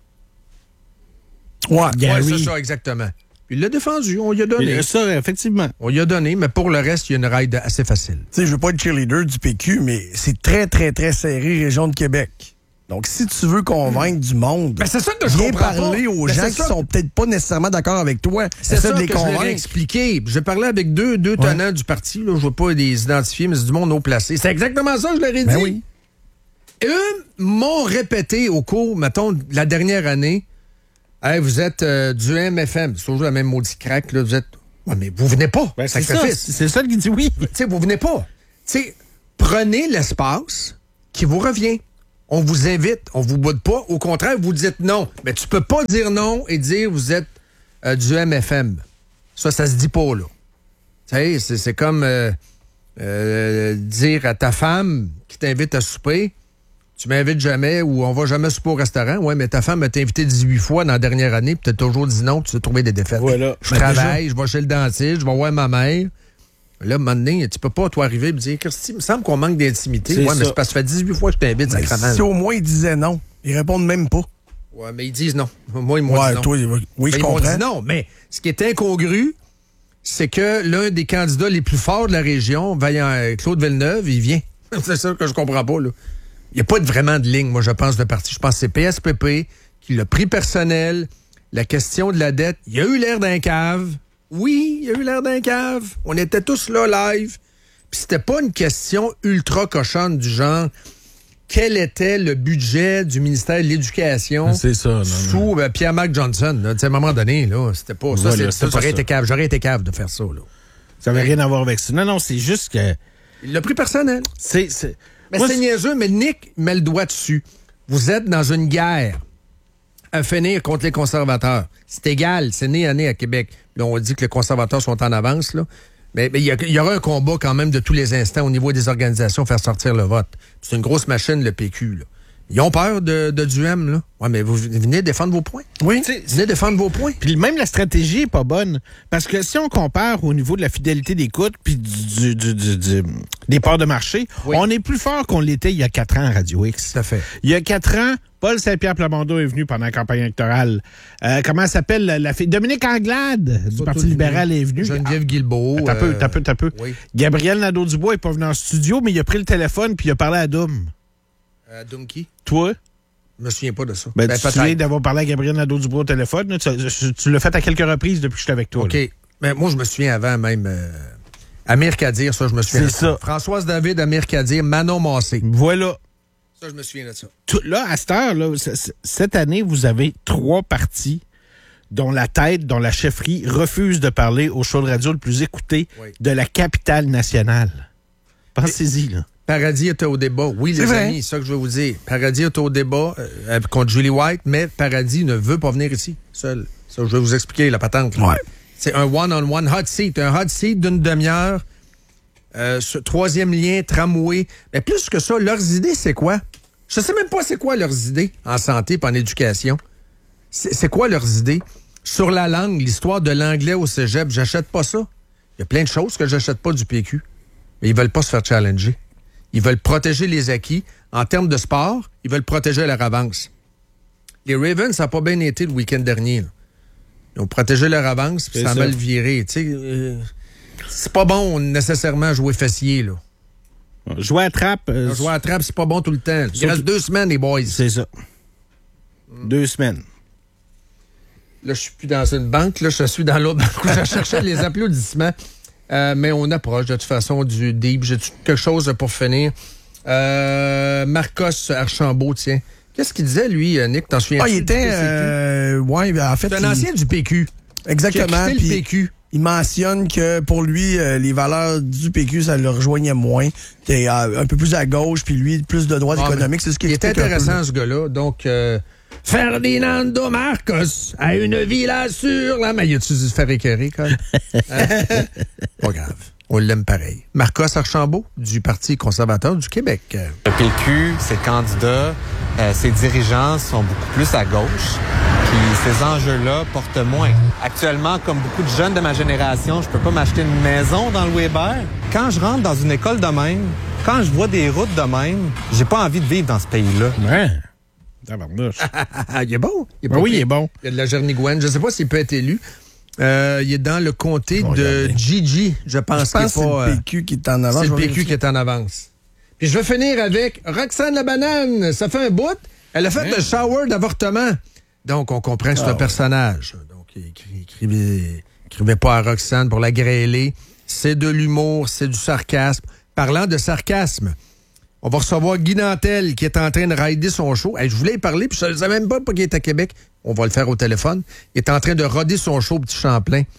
Ouais, Gary. Ouais, c'est ça, exactement. Il l'a défendu, on lui a donné. Il, ça, effectivement. On lui a donné, mais pour le reste, il y a une ride assez facile. Tu sais, je veux pas être cheerleader du P Q, mais c'est très, très, très serré, région de Québec. Donc, si tu veux convaincre mmh. du monde, ben c'est ça que je viens comprends parler pas. aux ben gens qui sont peut-être pas nécessairement d'accord avec toi. C'est ça, ça de les que convaincre. Je l'ai expliqué. J'ai parlé avec deux, deux ouais. tenants du parti. Là, je ne veux pas les identifier, mais c'est du monde haut placé. C'est exactement ça que je leur ai dit. Ben oui. Eux m'ont répété au cours, mettons, de la dernière année, hey, vous êtes euh, du M F M. C'est toujours la même maudite craque. Là. Vous êtes Ouais, mais vous venez pas. Ben, c'est ça, c'est ça qui dit oui. Tu sais, vous venez pas. Tu sais, prenez l'espace qui vous revient. On vous invite, on vous boude pas. Au contraire, vous dites non. Mais tu peux pas dire non et dire vous êtes euh, du M F M. Ça, ça se dit pas, là. Tu sais, c'est, c'est comme euh, euh, dire à ta femme qui t'invite à souper, tu m'invites jamais ou on va jamais souper au restaurant. Ouais, mais ta femme t'a invité dix-huit fois dans la dernière année puis t'as toujours dit non, tu t'es trouvé des défaites. Voilà. Je Ben, travaille, déjà. je vais chez le dentiste, je vais voir ma mère. Là, à un moment donné, tu peux pas, toi, arriver et me dire, Christy, il me semble qu'on manque d'intimité. C'est Ouais, mais ça. c'est parce que ça fait dix-huit fois que je t'invite, Ben, sacrément. si au moins ils disaient non, ils répondent même pas. Ouais, mais ils disent non. Moi, ils m'ont Ouais, dit non. toi, oui, Mais je ils m'ont comprends. dit non. Mais ce qui est incongru, c'est que l'un des candidats les plus forts de la région, Vaillant, Claude Villeneuve, il vient. C'est ça que je comprends pas, là. Il n'y a pas de, vraiment de ligne, moi, je pense, de parti. Je pense que c'est P S P P qui l'a pris personnel. La question de la dette, il a eu l'air d'un cave. Oui, il a eu l'air d'un cave. On était tous là, live. Puis c'était pas une question ultra cochonne du genre quel était le budget du ministère de l'Éducation C'est ça, non, sous ben, Pierre-Marc Johnson. Là. Tu sais, à un moment donné, là, c'était pas ça. Voilà, c'est- c'était ça, pas j'aurais ça. été cave. J'aurais été cave de faire ça. Là. Ça n'avait rien à voir avec ça. Non, non, c'est juste que... Il l'a pris personnel. C'est... c'est... Mais Moi, c'est c'est- niaiseux, mais Nick met le doigt dessus. Vous êtes dans une guerre à finir contre les conservateurs. C'est égal, c'est nez à nez à Québec. Là, on dit que les conservateurs sont en avance, là. Mais mais il y, a- il y aura un combat quand même de tous les instants au niveau des organisations faire sortir le vote. C'est une grosse machine, le P Q, là. Ils ont peur de, de Duhem, là. Ouais, mais vous venez défendre vos points. Oui. Venez défendre vos points. Puis même la stratégie est pas bonne. Parce que si on compare au niveau de la fidélité d'écoute puis du, du, du- du- des parts de marché, Oui. on est plus fort qu'on l'était il y a quatre ans à Radio X. Tout à fait. Il y a quatre ans, Paul Saint-Pierre Plamondon est venu pendant la campagne électorale. Euh, comment elle s'appelle la, la fille? Dominique Anglade du Pas Parti tout libéral venu. est venue. Geneviève Guilbeault. T'as peu, euh, t'as peu, t'as peu. oui. Gabriel Nadeau-Dubois est pas venu en studio, mais il a pris le téléphone puis il a parlé à Doom. Euh, Dumki. Toi? Je me souviens pas de ça. Ben, Ben, tu te peut-être. souviens d'avoir parlé à Gabriel Nadeau-Dubois au téléphone? là? Tu, tu- tu l'as fait à quelques reprises depuis que je suis avec toi. OK. là. Mais moi, je me souviens avant même. euh, Amir Kadir, ça, je me souviens. C'est de ça. Françoise David, Amir Kadir, Manon Massé. Voilà. Ça, je me souviens de ça. Tout- là, à cette heure, là, c- c- cette année, vous avez trois partis dont la tête, dont la chefferie refuse de parler au show de radio le plus écouté Oui. de la capitale nationale. Pensez-y, là. Paradis était au débat. Oui, C'est les vrai. amis, c'est ça que je veux vous dire. Paradis est au débat euh, contre Julie White, mais Paradis ne veut pas venir ici, seul. Ça, je vais vous expliquer la patente. là. Ouais. C'est un one-on-one hot seat. Un hot seat d'une demi-heure. Euh, ce troisième lien, tramway. Mais plus que ça, leurs idées, c'est quoi? Je sais même pas c'est quoi leurs idées en santé et en éducation. C'est c'est quoi leurs idées? Sur la langue, l'histoire de l'anglais au cégep, j'achète pas ça. Il y a plein de choses que j'achète pas du P Q. Mais ils veulent pas se faire challenger. Ils veulent protéger les acquis. En termes de sport, ils veulent protéger leur avance. Les Ravens, ça n'a pas bien été le week-end dernier. là. Ils ont protégé leur avance, puis C'est ça a ça. mal viré. Tu sais, euh, c'est pas bon nécessairement jouer fessier. Là. Jouer à trappe. euh, Jouer à trappe, c'est pas bon tout le temps. Il Surtout- reste deux semaines, les boys. C'est ça. Deux semaines. Là, je suis plus dans une banque, là, je suis dans l'autre banque où je cherchais les applaudissements. Euh, mais on approche de toute façon du deep. J'ai quelque chose pour finir. Euh, Marcos Archambault, tiens. Qu'est-ce qu'il disait, lui, Nick? T'en souviens-tu? Ah, il du P C Q? était. Euh, ouais, ben, en fait. C'est un il- ancien du P Q. Exactement. Qui a quitté le puis P Q. Il mentionne que pour lui, euh, les valeurs du P Q, ça le rejoignait moins. Qu'il est euh, un peu plus à gauche, puis lui, plus de droite Ah, économique. C'est ce qui Il est explique un peu. intéressant, ce gars-là. Donc, euh, Ferdinando Marcos a une villa sur la... Mais y a-tu dû se faire écœurer, quand même? Hein? Pas grave. On l'aime pareil. Marcos Archambault, du Parti conservateur du Québec. Le P Q, ses candidats, euh, ses dirigeants sont beaucoup plus à gauche. Puis ces enjeux-là portent moins. Actuellement, comme beaucoup de jeunes de ma génération, je peux pas m'acheter une maison dans le Weber. Quand je rentre dans une école de même, quand je vois des routes de même, j'ai pas envie de vivre dans ce pays-là. Ouais. Tabarnouche. il est bon. Il est Ben pas oui, pire. il est bon. Il y a de la Jernigoine. Je ne sais pas s'il peut être élu. Euh, il est dans le comté On va de regarder. Gigi, je pense. Je pense que qu'il est c'est pas, le euh, P Q qui est en avance. C'est Je le vais P Q vérifier. qui est en avance. Puis je vais finir avec Roxane la banane. Ça fait un bout. Elle a fait le shower d'avortement. Donc, on comprend que c'est Ah un ouais. personnage. Donc, il écri- écrivait, écrivait pas à Roxane pour la grêler. C'est de l'humour, c'est du sarcasme. Parlant de sarcasme, on va recevoir Guy Nantel qui est en train de rider son show. Hey, je voulais y parler, puis je ne savais même pas qu'il est à Québec. On va le faire au téléphone. Il est en train de roder son show au Petit Champlain.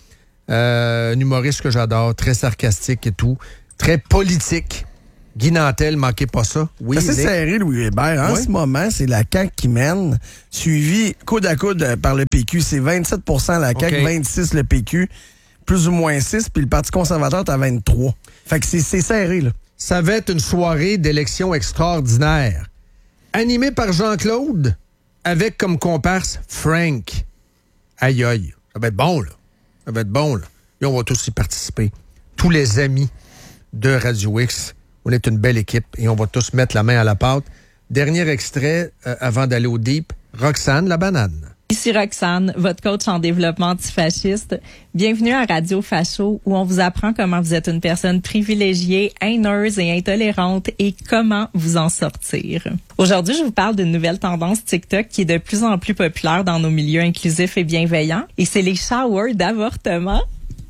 Euh, un humoriste que j'adore, très sarcastique et tout. Très politique. Guy Nantel, manquez pas ça. Oui, c'est assez serré, Louis Hébert. En oui. ce moment, c'est la C A Q qui mène, suivi coude à coude par le P Q. C'est vingt-sept pour cent la C A Q, okay. vingt-six pour cent le P Q, plus ou moins six, puis le Parti conservateur est à vingt-trois. Fait que c'est, c'est serré, là. Ça va être une soirée d'élection extraordinaire. Animée par Jean-Claude, avec comme comparse Frank. Aïe, aïe. Ça va être bon, là. Ça va être bon, là. Et on va tous y participer. Tous les amis de Radio X. On est une belle équipe et on va tous mettre la main à la pâte. Dernier extrait euh, avant d'aller au deep. Roxane la banane. Ici Roxane, votre coach en développement antifasciste. Bienvenue à Radio Facho où on vous apprend comment vous êtes une personne privilégiée, haineuse et intolérante et comment vous en sortir. Aujourd'hui, je vous parle d'une nouvelle tendance TikTok qui est de plus en plus populaire dans nos milieux inclusifs et bienveillants et c'est les showers d'avortement.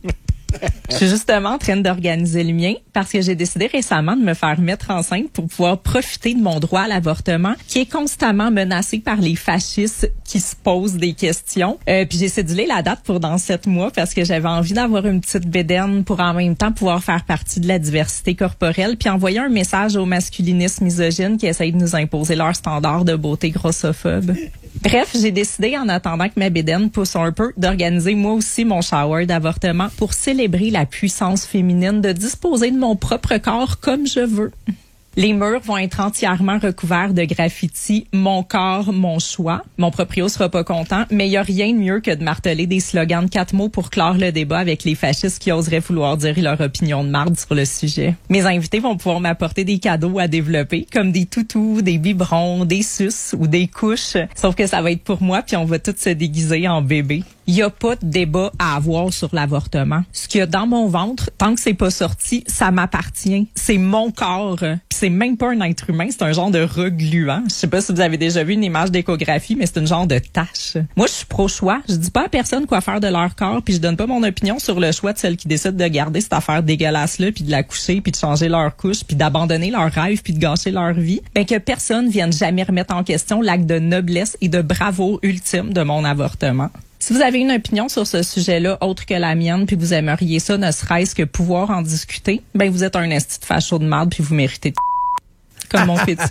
Je suis justement en train d'organiser le mien parce que j'ai décidé récemment de me faire mettre enceinte pour pouvoir profiter de mon droit à l'avortement qui est constamment menacé par les fascistes qui se posent des questions. Euh, puis j'ai cédulé la date pour dans sept mois parce que j'avais envie d'avoir une petite bédaine pour en même temps pouvoir faire partie de la diversité corporelle puis envoyer un message aux masculinistes misogynes qui essayent de nous imposer leurs standards de beauté grossophobes. Bref, j'ai décidé, en attendant que ma bédaine pousse un peu, d'organiser moi aussi mon shower d'avortement pour célébrer la puissance féminine de disposer de mon propre corps comme je veux. Les murs vont être entièrement recouverts de graffitis « Mon corps, mon choix ». Mon proprio sera pas content, mais il y a rien de mieux que de marteler des slogans de quatre mots pour clore le débat avec les fascistes qui oseraient vouloir dire leur opinion de marde sur le sujet. Mes invités vont pouvoir m'apporter des cadeaux à développer, comme des toutous, des biberons, des suces ou des couches. Sauf que ça va être pour moi, puis on va tous se déguiser en bébé. Il n'y a pas de débat à avoir sur l'avortement. Ce qu'il y a dans mon ventre, tant que c'est pas sorti, ça m'appartient. C'est mon corps. Puis c'est même pas un être humain, c'est un genre de regluant. Je sais pas si vous avez déjà vu une image d'échographie, mais c'est une genre de tache. Moi, je suis pro-choix. Je dis pas à personne quoi faire de leur corps, puis je donne pas mon opinion sur le choix de celles qui décident de garder cette affaire dégueulasse-là, puis de la coucher, puis de changer leur couche, puis d'abandonner leurs rêves, puis de gâcher leur vie. Ben que personne vienne jamais remettre en question l'acte de noblesse et de bravoure ultime de mon avortement. Si vous avez une opinion sur ce sujet-là autre que la mienne, puis vous aimeriez ça, ne serait-ce que pouvoir en discuter, ben vous êtes un esti de facho de marde, puis vous méritez de comme mon fœtus.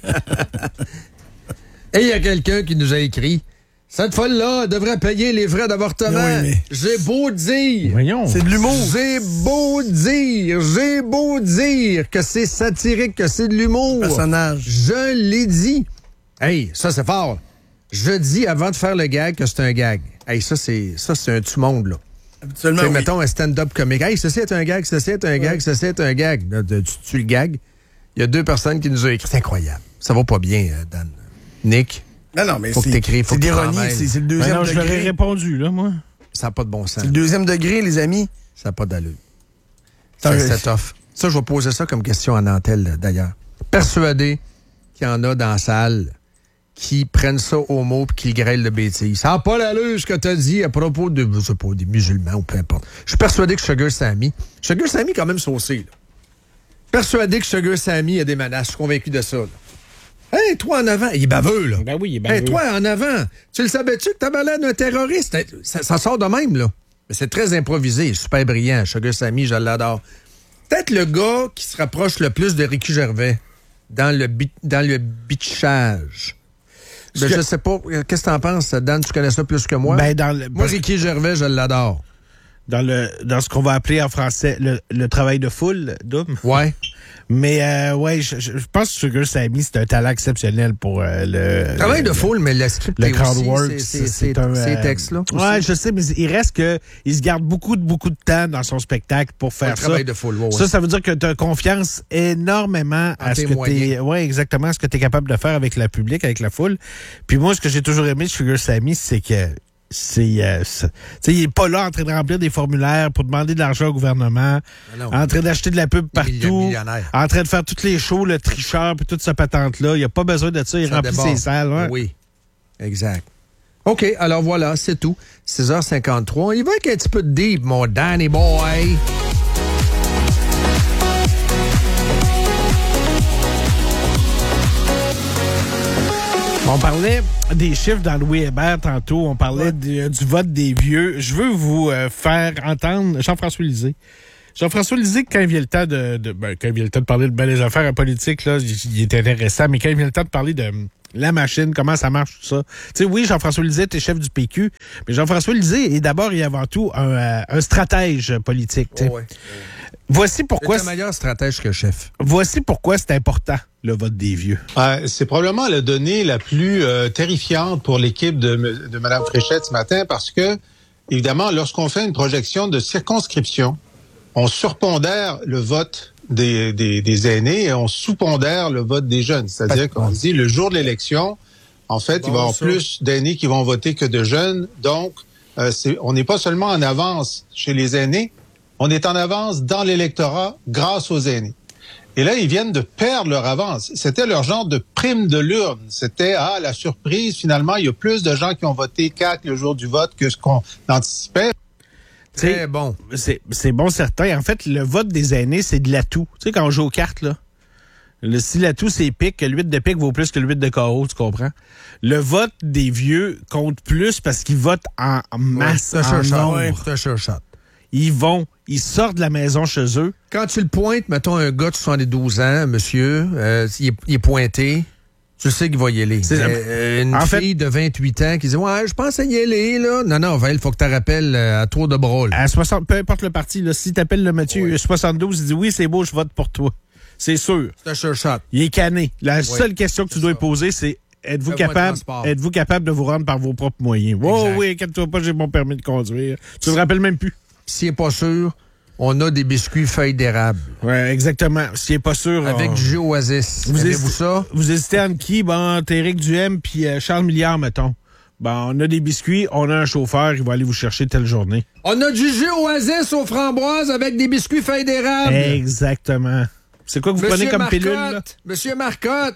Et il y a quelqu'un qui nous a écrit « Cette folle-là devrait payer les frais d'avortement. Oui, mais... J'ai beau dire... Voyons. C'est de l'humour. J'ai beau dire, j'ai beau dire que c'est satirique, que c'est de l'humour. Personnage. Je l'ai dit. Hey, ça c'est fort. Je dis avant de faire le gag que c'est un gag. Hey, ça, c'est ça c'est un tout-monde, là. Absolument. Oui. Mettons un stand-up comique. Hey, ceci est un gag, ceci est un gag, ouais. ceci est un gag. Là, tu tues le gag. Il y a deux personnes qui nous ont écrit. C'est incroyable. Ça va pas bien, Dan. Nick. Non, non, mais faut c'est, que t'écris, faut c'est que d'ironie. C'est, c'est le deuxième ben non, degré. Je leur ai répondu, là, moi. Ça n'a pas de bon sens. C'est le deuxième degré, les amis. Ça n'a pas d'allure. C'est, c'est tough. Ça, je vais poser ça comme question à Nantel, d'ailleurs. Persuadé qu'il y en a dans la salle qui prennent ça au mot et qui grêlent de bêtises. Ça n'a pas l'allure ce que tu as dit à propos de, je sais pas, des musulmans ou peu importe. Je suis persuadé que Sugar Sammy, Sugar Sammy est quand même saucé, là. Persuadé que Sugar Sammy a des menaces. Je suis convaincu de ça, là. Hey, toi en avant. Il est baveux, là. Ben oui, il est baveux. Hey, toi en avant. Tu le savais-tu que t'avais l'air d'un terroriste? Ça, ça sort de même, là. Mais c'est très improvisé. Super brillant. Sugar Sammy, je l'adore. Peut-être le gars qui se rapproche le plus de Ricky Gervais dans le, bi- dans le bitchage. Ben, je sais pas. Qu'est-ce que t'en penses, Dan? Tu connais ça plus que moi? Ben, dans le... Moi, Ricky Gervais, je l'adore. Dans le dans ce qu'on va appeler en français le, le travail de foule, Doom. Ouais. Mais euh, ouais, je, je pense que Sugar Sammy, c'est un talent exceptionnel pour euh, le... Travail le, de foule, mais le script le aussi, crowdwork, c'est, c'est, c'est, c'est un... Ces euh, textes-là aussi. Ouais, je sais, mais il reste que il se garde beaucoup de beaucoup de temps dans son spectacle pour faire le ça. Travail de foule, ouais, ouais. Ça, ça veut dire que tu as confiance énormément en à ce que t'es... Ouais, exactement, à ce que tu es capable de faire avec le public, avec la foule. Puis moi, ce que j'ai toujours aimé de Sugar Sammy, c'est que c'est, euh, c'est il est pas là en train de remplir des formulaires pour demander de l'argent au gouvernement, non, en train d'acheter de la pub partout, en train de faire toutes les shows, le tricheur puis toute sa patente là, il a pas besoin de ça, il ça remplit déborde. Ses salles. Hein? Oui, exact. OK, alors voilà, c'est tout. six heures cinquante-trois, il va avec un petit peu de deep, mon Danny boy. On parlait des chiffres dans Louis Hébert tantôt. On parlait ouais. de, du vote des vieux. Je veux vous euh, faire entendre Jean-François Lisée. Jean-François Lisée, quand il vient le temps de, de ben, quand il vient le temps de parler de belles affaires politiques, là, il, il est intéressant, mais quand il vient le temps de parler de la machine, comment ça marche, tout ça. Tu sais, oui, Jean-François Lisée était chef du P Q, mais Jean-François Lisée est d'abord et avant tout un, un stratège politique. Oh, ouais. Voici pourquoi. C'est un meilleur stratège que chef. Voici pourquoi c'est important, le vote des vieux. Euh, c'est probablement la donnée la plus euh, terrifiante pour l'équipe de, de Mme Fréchette ce matin parce que, évidemment, lorsqu'on fait une projection de circonscription, on surpondère le vote des, des, des aînés et on sous-pondère le vote des jeunes. C'est-à-dire qu'on dit le jour de l'élection, en fait, bon, il va y avoir ça. plus d'aînés qui vont voter que de jeunes. Donc, euh, c'est, on n'est pas seulement en avance chez les aînés, on est en avance dans l'électorat grâce aux aînés. Et là, ils viennent de perdre leur avance. C'était leur genre de prime de l'urne. C'était, ah, la surprise, finalement, il y a plus de gens qui ont voté C A Q le jour du vote que ce qu'on anticipait. C'est bon. C'est, c'est bon, certain. En fait, le vote des aînés, c'est de l'atout. Tu sais, quand on joue aux cartes, là, le, si l'atout, c'est pique, le huit de pique vaut plus que le huit de carreau, tu comprends? Le vote des vieux compte plus parce qu'ils votent en masse, ouais, en sure nombre. Ouais, c'est un sure shot. Ils vont, ils sortent de la maison chez eux. Quand tu le pointes, mettons un gars de soixante-douze ans, monsieur, euh, il, est, il est pointé, tu sais qu'il va y aller. C'est, euh, une en fille fait, de vingt-huit ans qui dit « Ouais, je pense à y aller, là. » Non, non, il faut que tu te rappelles euh, à tour de bras. À soixante, peu importe le parti, là, si tu appelles le monsieur ouais. soixante-douze, il dit « Oui, c'est beau, je vote pour toi. » C'est sûr. C'est un sure shot. Il est cané. La ouais, seule question que tu dois ça. poser, c'est êtes-vous capable, êtes-vous capable de vous rendre par vos propres moyens? Oh oui, inquiète-toi pas, j'ai mon permis de conduire. Tu te rappelles même plus. S'il n'est pas sûr, on a des biscuits feuilles d'érable. Oui, exactement. S'il n'est pas sûr... Avec on... du jus Oasis. Vous Avez-vous ça? Vous hésitez entre qui? Ben, entre Éric Duhem puis euh, Charles Milliard, mettons. Ben, on a des biscuits, on a un chauffeur qui va aller vous chercher telle journée. On a du jus Oasis aux framboises avec des biscuits feuilles d'érable. Exactement. C'est quoi que vous Monsieur prenez comme Marcotte, pilule, là? Monsieur Marcotte!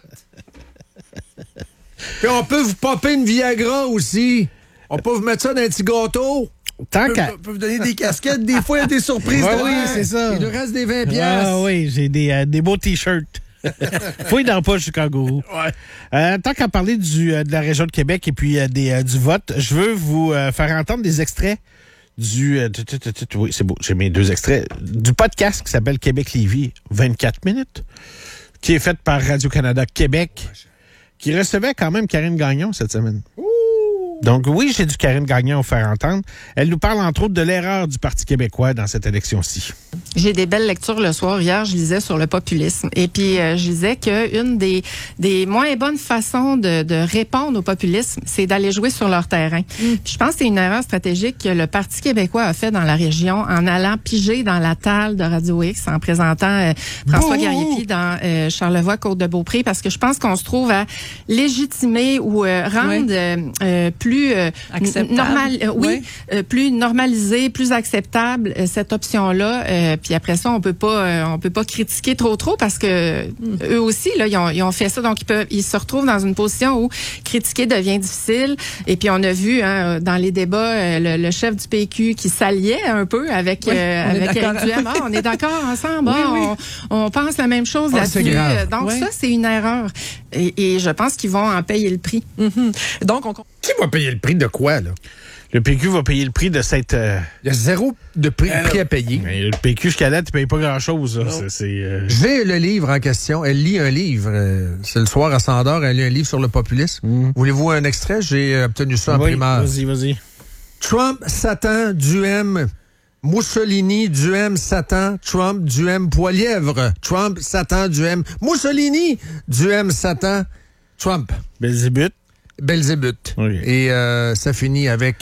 Puis on peut vous popper une Viagra aussi. On peut vous mettre ça dans un petit gâteau. Tant on, peut, on peut vous donner des casquettes. Des fois, il y a des surprises. Ouais, oui, c'est ça. Il nous reste des vingt piastres. Ah oui, j'ai des, euh, des beaux T-shirts. Fouille dans le poche du kangourou. Ouais. Euh, tant qu'à parler du, euh, de la région de Québec et puis euh, des, euh, du vote, je veux vous euh, faire entendre des extraits du... Euh, oui, c'est beau, j'ai mes deux extraits. Du podcast qui s'appelle Québec-Lévis, vingt-quatre minutes, qui est fait par Radio-Canada Québec, qui recevait quand même Karine Gagnon cette semaine. Ouh! Donc oui, j'ai du Karine Gagnon à faire entendre. Elle nous parle entre autres de l'erreur du Parti québécois dans cette élection-ci. J'ai des belles lectures le soir. Hier, je lisais sur le populisme. Et puis, euh, je disais qu'une des, des moins bonnes façons de, de répondre au populisme, c'est d'aller jouer sur leur terrain. Mm. Puis je pense que c'est une erreur stratégique que le Parti québécois a fait dans la région en allant piger dans la talle de Radio X, en présentant euh, François Bouh! Gariepi dans euh, Charlevoix-Côte-de-Beaupré, parce que je pense qu'on se trouve à légitimer ou euh, rendre oui. euh, euh, plus euh, normal, euh, oui, oui. Euh, plus normalisé, plus acceptable euh, cette option-là. Euh, puis après ça, on peut pas, euh, on peut pas critiquer trop trop parce que mm. eux aussi là, ils ont, ils ont fait ça, donc ils peuvent, ils se retrouvent dans une position où critiquer devient difficile. Et puis on a vu hein, dans les débats euh, le, le chef du P Q qui s'alliait un peu avec oui, euh, avec Éric Duhem. Ah, on est d'accord ensemble. Oui, ah, oui. On, on pense la même chose oh, là-dessus. Donc oui. ça, c'est une erreur. Et, et je pense qu'ils vont en payer le prix. Mm-hmm. Donc on qui va payer le prix de quoi, là? Le P Q va payer le prix de cette... Euh... Il y a zéro de prix, euh, prix à payer. Mais le P Q, jusqu'à date, il ne paye pas grand-chose. C'est, c'est, euh... J'ai le livre en question. Elle lit un livre. Euh, c'est le soir à Sandor. Elle lit un livre sur le populisme. Mm. Voulez-vous un extrait? J'ai obtenu ça en oui, primaire. Vas-y, vas-y. Trump, Satan, Duhem, Mussolini, Duhem, Satan, Trump, Duhem, Poilièvre. Trump, Satan, Duhem, Mussolini, Duhem, Satan, Trump. Belzébuth. Belzébuth. Oui. Et euh, ça finit avec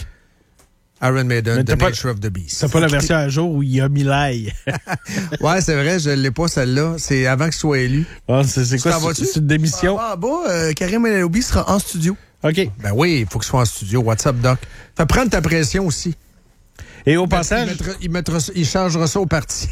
Iron Maiden, The pas, Nature of the Beast. C'est pas la version à jour où il y a Milay. Ouais, c'est vrai, je l'ai pas celle-là. C'est avant que je sois élu. Ah, c'est, c'est quoi? C'est, c'est une démission? Ah, bah, euh, Karim El-Aloubi sera en studio. OK. Ben oui, il faut qu'il soit en studio. What's up, Doc? Fais prendre ta pression aussi. Et au passage... Il, mettra, il, mettra, il chargera ça au parti.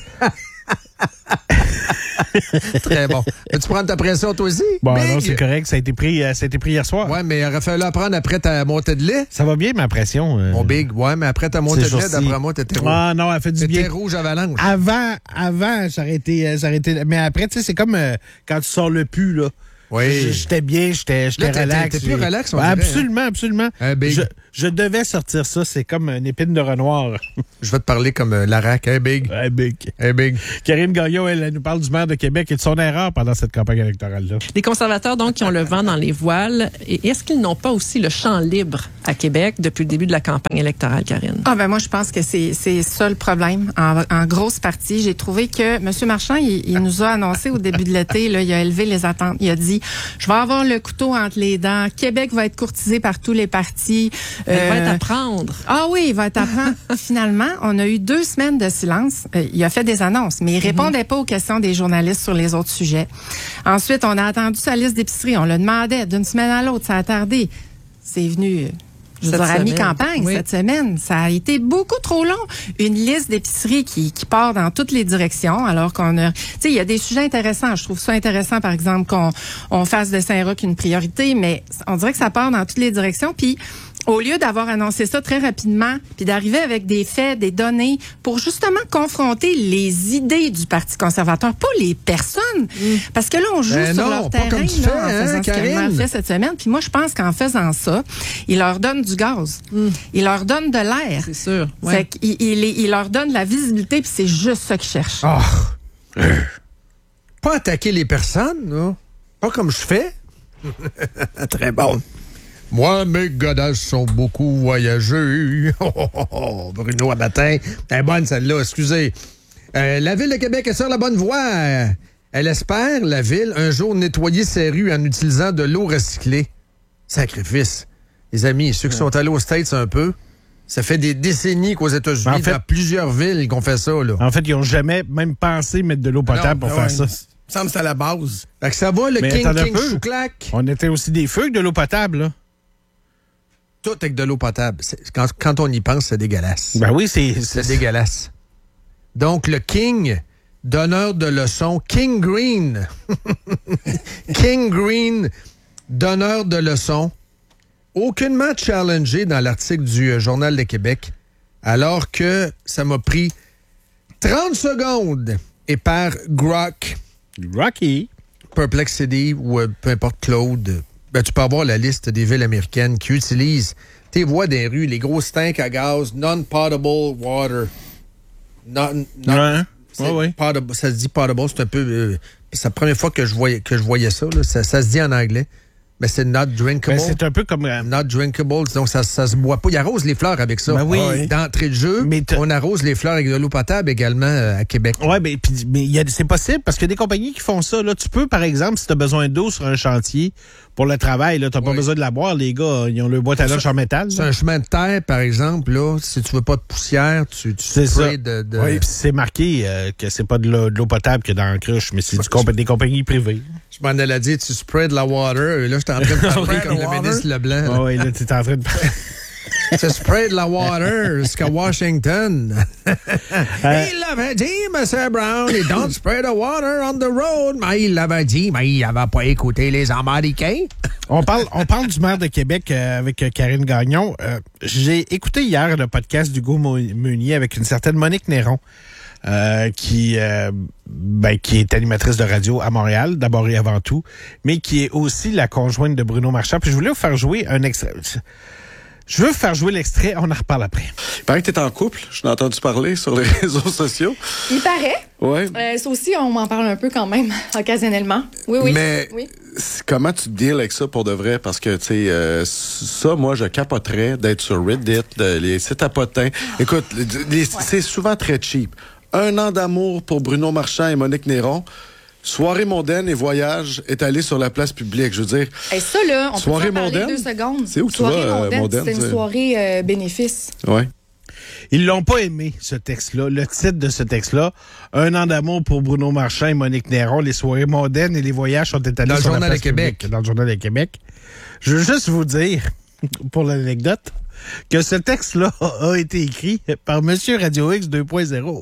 Très bon. Peux-tu prendre ta pression toi aussi? Bon, Big. Non, c'est correct. Ça a été pris, euh, ça a été pris hier soir. Ouais, mais il aurait fallu la prendre après ta montée de lait. Ça va bien, ma pression. Euh... Mon Big, ouais, mais après ta montée de lait, d'après moi, t'étais rouge. Ah non, elle fait du t'étais bien. T'étais rouge avalanche. Avant, avant, ça aurait été, ça aurait été... Mais après, tu sais, c'est comme euh, quand tu sors le pu, là. Oui. J'étais bien, j'étais Là, t'es- relax. t'es plus relax, on Ouais, dirait, absolument, absolument. Un big. Je, je devais sortir ça. C'est comme une épine de renard. Je vais te parler comme euh, Larac. Hey, big. Hey, big. Hey, big. Karine Gagnon, elle, elle nous parle du maire de Québec et de son erreur pendant cette campagne électorale-là. Les conservateurs, donc, qui ont le vent dans les voiles. Et est-ce qu'ils n'ont pas aussi le champ libre à Québec depuis le début de la campagne électorale, Karine? Ah ben moi, je pense que c'est c'est ça le problème. En, en grosse partie, j'ai trouvé que M. Marchand, il, il nous a annoncé au début de l'été, là, il a élevé les attentes. Il a dit, je vais avoir le couteau entre les dents. Québec va être courtisé par tous les partis. Il va être à prendre. Ah oui, il va être à prendre. Finalement, on a eu deux semaines de silence. Euh, il a fait des annonces, mais il répondait pas aux questions des journalistes sur les autres sujets. Ensuite, on a attendu sa liste d'épicerie. On le demandait d'une semaine à l'autre. Ça a tardé. C'est venu... Je veux dire, à mi-campagne, oui. Cette semaine, ça a été beaucoup trop long. Une liste d'épicerie qui, qui part dans toutes les directions, alors qu'on a... Tu sais, il y a des sujets intéressants. Je trouve ça intéressant, par exemple, qu'on on fasse de Saint-Roch une priorité, mais on dirait que ça part dans toutes les directions. Puis, au lieu d'avoir annoncé ça très rapidement, puis d'arriver avec des faits, des données, pour justement confronter les idées du Parti conservateur, pas les personnes. Mm. Parce que là, on joue ben sur non, leur pas terrain comme tu là, fais, en hein, faisant ce que le maire fait cette semaine. Puis moi, je pense qu'en faisant ça, il leur donne du gaz. Mm. Il leur donne de l'air. C'est sûr. Ouais. C'est qu'il, il, il leur donne la visibilité, puis c'est juste ça qu'ils cherchent. Oh. Pas attaquer les personnes, là. Pas comme je fais. Très bon. Moi, mes godasses sont beaucoup voyagés. Oh, oh, oh, oh. Bruno, à matin. Elle est bonne, celle-là, excusez. Euh, la Ville de Québec est sur la bonne voie. Elle espère, la Ville, un jour nettoyer ses rues en utilisant de l'eau recyclée. Sacrifice. Les amis, ceux qui ouais. sont allés aux States un peu, ça fait des décennies qu'aux États-Unis, en fait, dans plusieurs villes qu'on fait ça. Là. En fait, ils n'ont jamais même pensé mettre de l'eau potable non, pour ouais, faire ça. Ça me semble que c'est à la base. Fait que ça va, le Mais King King peu. Chouclac. On était aussi des feux de l'eau potable, là. Tout avec de l'eau potable. C'est, quand, quand on y pense, c'est dégueulasse. Ben oui, c'est... C'est, c'est dégueulasse. Donc, le King, donneur de leçons, King Green. King Green, donneur de leçons, aucunement challengé dans l'article du euh, Journal de Québec, alors que ça m'a pris trente secondes et par Grok. Rocky. Perplexity ou euh, peu importe Claude. Ben, tu peux avoir la liste des villes américaines qui utilisent tes voies des rues, les gros tanks à gaz, non-potable water. Non, non, ouais, ouais. Potable, ça se dit potable, c'est un peu... Euh, c'est la première fois que je voyais, que je voyais ça, là, ça. Ça se dit en anglais. Mais c'est not drinkable. Ben, c'est un peu comme... Euh... Not drinkable, donc ça, ça se boit pas. Il arrose les fleurs avec ça. Ben oui. Ah, oui. D'entrée de jeu, mais on arrose les fleurs avec de l'eau potable également euh, à Québec. Oui, mais, mais y a, c'est possible parce qu'il y a des compagnies qui font ça. Là. Tu peux, par exemple, si tu as besoin d'eau sur un chantier pour le travail, tu n'as pas oui. besoin de la boire. Les gars, ils ont le boîte à lunch en métal. C'est là. Un chemin de terre, par exemple. Là, si tu veux pas de poussière, tu, tu c'est sprays de, de... Oui, puis c'est marqué euh, que c'est pas de l'eau, de l'eau potable qu'il y a dans la cruche, mais c'est du comp- des compagnies privées. Je m'en allais dire, tu sprays de la water. Et là, j'étais en train de parler comme le ministre Leblanc. Oh, oui, là, tu es en train de parler. Tu sprays de la water jusqu'à Washington. euh, il l'avait dit, M. Brown, il don't spray the water on the road. Mais il l'avait dit, mais il n'avait pas écouté les Américains. On parle, on parle du maire de Québec euh, avec euh, Karine Gagnon. Euh, j'ai écouté hier le podcast d'Hugo Meunier avec une certaine Monique Néron. Euh, qui, euh, ben, qui est animatrice de radio à Montréal, d'abord et avant tout, mais qui est aussi la conjointe de Bruno Marchand. Puis je voulais vous faire jouer un extrait. Je veux faire jouer l'extrait, on en reparle après. Il paraît que t'es en couple, je l'ai entendu parler sur les réseaux sociaux. Il paraît. Oui. Euh, ça aussi, on m'en parle un peu quand même, occasionnellement. Oui, oui. Mais oui. Comment tu te deals avec ça pour de vrai? Parce que, tu sais, euh, ça, moi, je capoterais d'être sur Reddit, de, les sites à potins. Écoute, les, ouais. c'est souvent très cheap. Un an d'amour pour Bruno Marchand et Monique Néron. Soirée mondaine et voyage étalés sur la place publique. Je veux dire. Et ça, là, on soirée peut pas parler mondaine, deux secondes. C'est où tu soirée vas, mondaine, mondaine, c'est une soirée euh, bénéfice. Oui. Ils l'ont pas aimé, ce texte-là. Le titre de ce texte-là, Un an d'amour pour Bruno Marchand et Monique Néron, les soirées mondaines et les voyages sont étalés dans sur le la place Québec. Publique, dans le Journal de Québec. Je veux juste vous dire, pour l'anecdote, que ce texte-là a été écrit par Monsieur Radio X deux point zéro.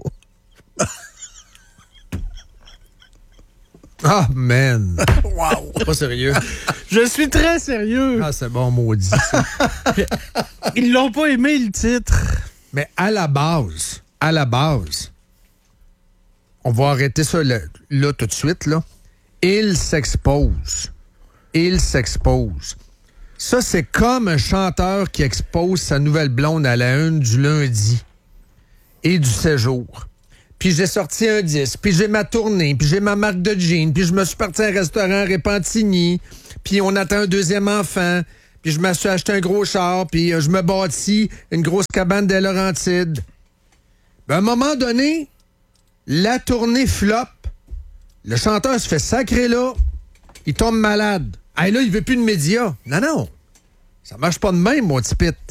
Ah, oh, man! Wow! Pas sérieux. Je suis très sérieux. Ah, c'est bon, maudit, ça. Ils l'ont pas aimé, le titre. Mais à la base, à la base, on va arrêter ça là, là tout de suite, là. Il s'expose et il s'expose. Ça, c'est comme un chanteur qui expose sa nouvelle blonde à la une du lundi et du séjour. Puis j'ai sorti un disque, puis j'ai ma tournée, puis j'ai ma marque de jeans, puis je me suis parti à un restaurant à Repentigny, puis on attend un deuxième enfant, puis je me suis acheté un gros char, puis euh, je me bâtis une grosse cabane des Laurentides. Ben, à un moment donné, la tournée flop, le chanteur se fait sacrer là, il tombe malade. Hey, là, il veut plus de médias. Non, non, ça marche pas de même, mon petit pit.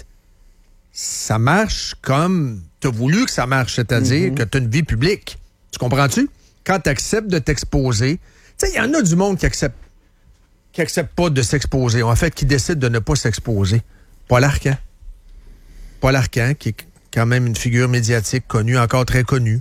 Ça marche comme t'as voulu que ça marche, c'est-à-dire mm-hmm. que t'as une vie publique. Tu comprends-tu? Quand t'acceptes de t'exposer, tu sais, il y en a du monde qui accepte qui accepte pas de s'exposer. En fait, qui décide de ne pas s'exposer. Paul Arcand. Paul Arcand, qui est quand même une figure médiatique connue, encore très connue.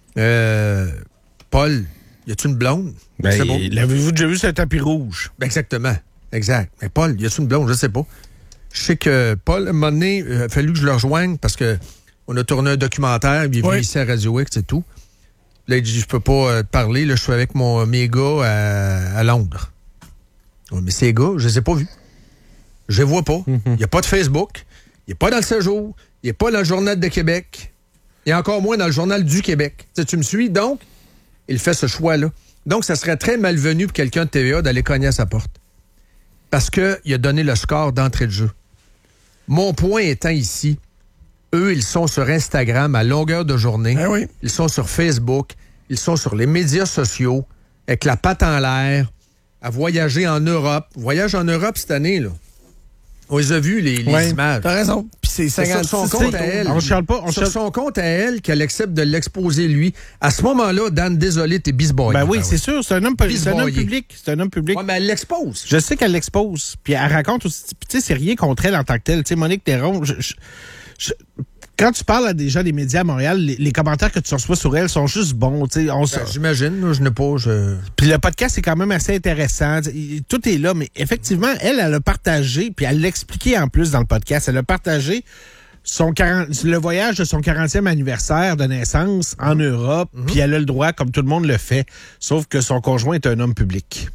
Euh, Paul, y a-tu une blonde? Ben, c'est bon. L'avez-vous déjà vu sur un tapis rouge? Ben exactement. Exact. Mais Paul, y a-tu une blonde? Je sais pas. Je sais que Paul, à un moment donné, il a fallu que je le rejoigne parce que on a tourné un documentaire, il est venu oui. ici à Radio X et tout. Là, il dit, je peux pas euh, te parler, là, je suis avec mon, mes gars à, à Londres. Ouais, mais ces gars, je les ai pas vus. Je les vois pas. Il mm-hmm. n'y a pas de Facebook, il n'est pas dans le Séjour, il n'est pas dans le Journal de Québec, et encore moins dans le Journal du Québec. T'sais, tu me suis? Donc, il fait ce choix-là. Donc, ça serait très malvenu pour quelqu'un de T V A d'aller cogner à sa porte. Parce qu'il a donné le score d'entrée de jeu. Mon point étant ici, eux, ils sont sur Instagram à longueur de journée. Ben oui. Ils sont sur Facebook. Ils sont sur les médias sociaux avec la patte en l'air, à voyager en Europe. Voyage en Europe cette année, là. On les a vus, les, les ouais, images. T'as raison. Puis c'est cinquante sur son compte à elle. On charle pas. On sur charle... son compte à elle qu'elle accepte de l'exposer, lui. À ce moment-là, Dan, désolé, t'es bisboyé. Ben oui, ben c'est oui. sûr. C'est un homme, c'est un homme public. C'est un homme public. Ouais, mais elle l'expose. Je sais qu'elle l'expose. Puis elle raconte aussi. Tu sais, c'est rien contre elle en tant que telle. Tu sais, Monique Néron, je, je, je, quand tu parles à des gens des médias à Montréal, les, les commentaires que tu reçois sur elle sont juste bons. Tu sais, on ben, j'imagine, là, je n'ai pas. Je... Puis le podcast est quand même assez intéressant. Tout est là, mais effectivement, elle, elle a partagé, puis elle l'a expliqué en plus dans le podcast. Elle a partagé son quarante, le voyage de son quarantième anniversaire de naissance en mmh. Europe, mmh. puis elle a le droit, comme tout le monde le fait, sauf que son conjoint est un homme public.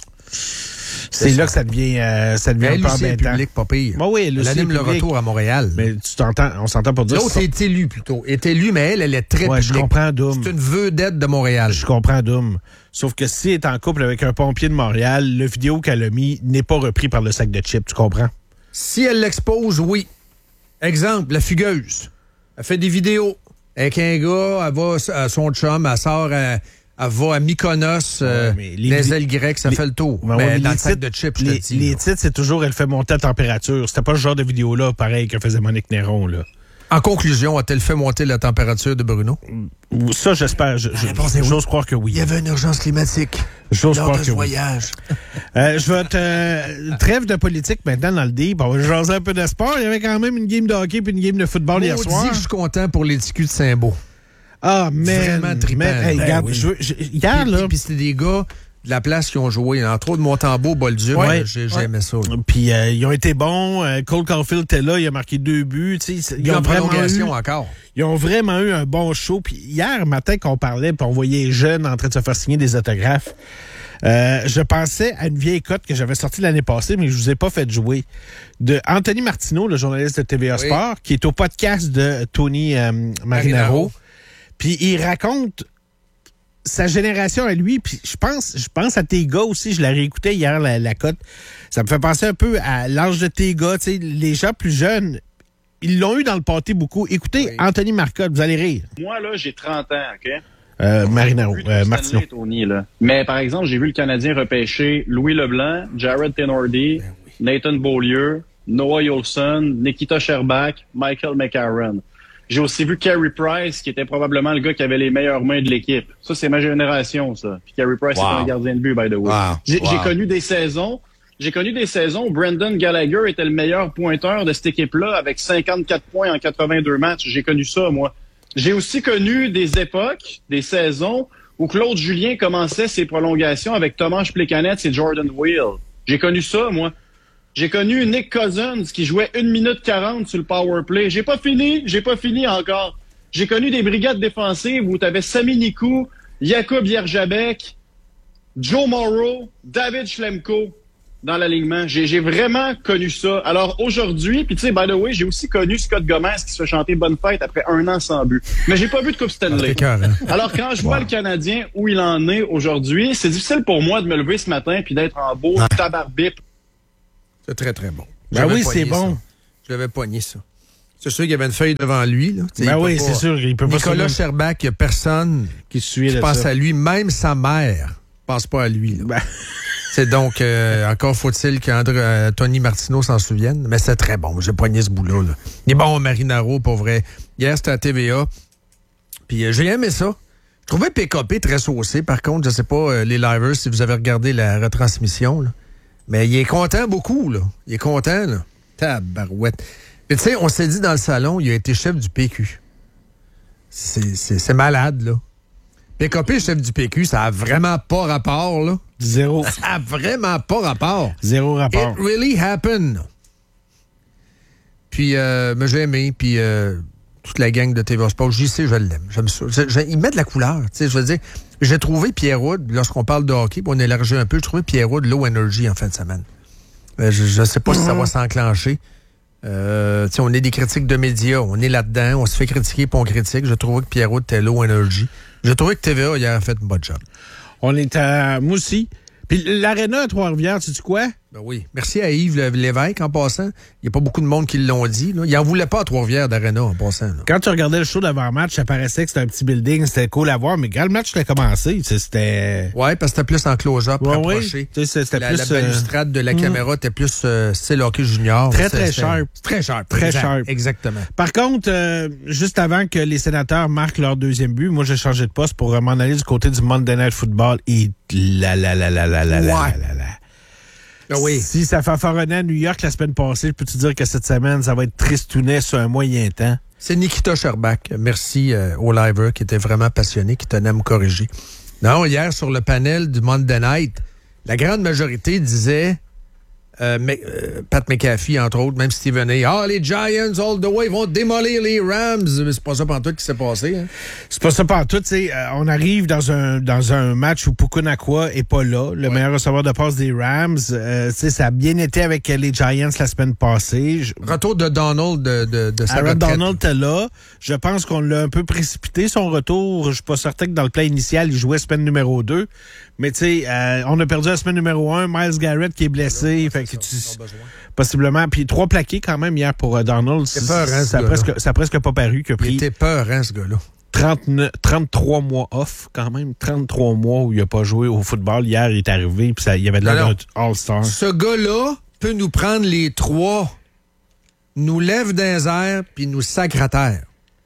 C'est, c'est là que ça devient, euh, ça devient elle un peu embêtant. Public, pas pire. Bon, oui, elle, elle anime le retour à Montréal. Mais tu t'entends, on s'entend pour dire... L'autre est élue, plutôt. Est élue, mais elle, elle est très ouais, publique. Je comprends, Doom. C'est une vedette de Montréal. Je comprends, Doom. Sauf que si elle est en couple avec un pompier de Montréal, le vidéo qu'elle a mis n'est pas repris par le sac de chips, tu comprends? Si elle l'expose, oui. Exemple, la fugueuse. Elle fait des vidéos avec un gars, elle va à son chum, elle sort... À, Elle va à Mykonos, euh, ouais, les, les ailes grecques, ça les, fait le tour. Ben mais ouais, dans les le sac titres, de chips, je les, te dis. Les titres, c'est toujours « Elle fait monter la température ». C'était pas le genre de vidéo-là, pareil, que faisait Monique Néron, là. En conclusion, a-t-elle fait monter la température de Bruno? Ça, j'espère. Je, je, je, j'ose oui. croire que oui. Il y avait une urgence climatique. J'ose lors croire de que voyage. Oui. euh, je vais te... Euh, trêve de politique maintenant dans le deep. On va jaser un peu de sport. Il y avait quand même une game de hockey puis une game de football hier soir. Je suis content pour les ticus de Saint-Beau. Ah, man. Vraiment trippant. Hey, ben, regarde, oui. je, je, hier, puis, là... Puis, puis c'était des gars de la place qui ont joué, entre autres Montembeau, Bolduc. Ouais, j'ai, j'ai ouais. aimé ça. Là. Puis euh, ils ont été bons. Euh, Cole Caulfield était là, il a marqué deux buts. Ils, ils ont vraiment eu, encore. Ils ont vraiment eu un bon show. Puis hier matin, qu'on parlait, puis on voyait les jeunes en train de se faire signer des autographes, euh, je pensais à une vieille cote que j'avais sortie l'année passée, mais je vous ai pas fait jouer, de Anthony Martineau, le journaliste de T V A oui. Sport, qui est au podcast de Tony euh, Marinaro. Marinaro. Puis il raconte sa génération à lui, puis je pense je pense à tes gars aussi, je l'ai réécouté hier, la, la cote. Ça me fait penser un peu à l'âge de tes gars, tu sais, les gens plus jeunes, ils l'ont eu dans le pâté beaucoup. Écoutez, oui. Anthony Marcotte, vous allez rire. Moi, là, j'ai trente ans, OK? Euh, Marinaro, euh, Martineau. Tony, là. Mais par exemple, j'ai vu le Canadien repêcher Louis Leblanc, Jared Tenordi, ben oui. Nathan Beaulieu, Noah Olson, Nikita Sherbak, Michael McCarron. J'ai aussi vu Carey Price, qui était probablement le gars qui avait les meilleures mains de l'équipe. Ça, c'est ma génération, ça. Puis Carey Price, wow. c'est un gardien de but, by the way. Wow. J'ai, wow. j'ai connu des saisons, j'ai connu des saisons où Brendan Gallagher était le meilleur pointeur de cette équipe-là avec cinquante-quatre points en quatre-vingt-deux matchs. J'ai connu ça, moi. J'ai aussi connu des époques, des saisons où Claude Julien commençait ses prolongations avec Tomáš Plekanec et Jordan Wheel. J'ai connu ça, moi. J'ai connu Nick Cousins qui jouait une minute quarante sur le power play. J'ai pas fini, j'ai pas fini encore. J'ai connu des brigades défensives où t'avais Sami Nikou, Jakub Jerjabek, Joe Morrow, David Schlemko. dans l'alignement. J'ai, j'ai vraiment connu ça. Alors aujourd'hui, puis tu sais, by the way, j'ai aussi connu Scott Gomez qui se fait chanter Bonne fête après un an sans but. Mais j'ai pas vu de Coupe Stanley. Ah, Alors quand je vois wow. le Canadien où il en est aujourd'hui, c'est difficile pour moi de me lever ce matin puis d'être en beau ah. tabarbip. C'est très, très bon. Ben oui, c'est bon. Ça. Je l'avais pogné, ça. C'est sûr qu'il y avait une feuille devant lui. Là. Ben oui, c'est sûr. Il peut pas Nicolas Sherbach, il n'y a personne qui, suit qui pense ça. à lui. Même sa mère ne pense pas à lui. Là. Ben... C'est donc, euh, encore faut-il que euh, Tony Martineau s'en souvienne. Mais c'est très bon. J'ai pogné ce bout-là. Là. Il est bon, Marinaro, pour vrai. Hier, c'était à T V A. Puis euh, j'ai aimé ça. Je trouvais P K P très saucé. Par contre, je sais pas, euh, les livers, si vous avez regardé la retransmission. Là. Mais il est content beaucoup. Là. Il est content. Là. Tabarouette. Tu sais, on s'est dit dans le salon, il a été chef du P Q. C'est, c'est, c'est malade, là. P K P, chef du P Q, ça a vraiment pas rapport, là. Zéro. Ça a vraiment pas rapport. Zéro rapport. It really happened. Puis, euh, mais j'ai aimé, puis euh, toute la gang de T V A Sport, j'y sais, je l'aime. J'aime ça. Je, je, il met de la couleur, tu sais, je veux dire. J'ai trouvé Pierre-Wood, lorsqu'on parle de hockey, puis on élargit un peu, j'ai trouvé Pierre-Wood low energy en fin de semaine. Euh, je, je sais pas mm-hmm. si ça va s'enclencher. Euh, on est des critiques de médias, on est là-dedans, on se fait critiquer puis on critique. Je trouvais que Pierrot était low energy. Je trouvais que T V A hier a fait une bonne job. On est à moi aussi. Puis l'aréna à Trois-Rivières, sais-tu quoi? Ben oui. Merci à Yves Lévesque en passant. Il n'y a pas beaucoup de monde qui l'ont dit. Là. Il n'en voulait pas à Trois-Rivières d'aréna en passant. Là. Quand tu regardais le show d'avant-match, ça paraissait que c'était un petit building, c'était cool à voir, mais quand le match a commencé, c'était... Oui, parce que c'était plus en close-up, ouais, rapproché. Oui. C'était la, plus, la balustrade de la euh... caméra était plus euh, style hockey junior. Très, très sharp. Très sharp. Très exact, sharp. Exactement. Par contre, euh, juste avant que les Sénateurs marquent leur deuxième but, moi, j'ai changé de poste pour m'en aller du côté du Monday Night Football et la la la la la la ouais. la la la. Ah oui. Si ça fanfaronnait à New York la semaine passée, je peux te dire que cette semaine, ça va être tristounet sur un moyen temps. C'est Nikita Sherbach. Merci euh, au liver qui était vraiment passionné, qui tenait à me corriger. Non, hier, sur le panel du Monday Night, la grande majorité disait, euh, mais, euh, Pat McAfee, entre autres, même Stephen A. Ah, les Giants, all the way, vont démolir les Rams. Mais c'est pas ça pantoute qui s'est passé. Hein? C'est pas ça pantoute. Tu sais, euh, on arrive dans un dans un match où Pukunakwa est pas là, le ouais. meilleur receveur de passe des Rams. Euh, tu sais, ça a bien été avec les Giants la semaine passée. Je... Retour de Donald de, de, de sa Aaron retraite. Donald était là. Je pense qu'on l'a un peu précipité, son retour. Je suis pas certain que dans le plan initial, il jouait semaine numéro deux. Mais tu sais, euh, on a perdu la semaine numéro un. Miles Garrett qui est blessé. Fait que tu, possiblement. Puis trois plaqués quand même hier pour euh, Donald. C'est peur, hein, ça, a presque, ça a presque pas paru qu'il a pris. Il était peur, hein, ce gars-là. trente-neuf, trente-trois mois off, quand même. trente-trois mois où il a pas joué au football. Hier, il est arrivé, puis il y avait de l'air d'un All-Star. Ce gars-là peut nous prendre les trois, nous lève dans les airs, puis nous sacre à terre.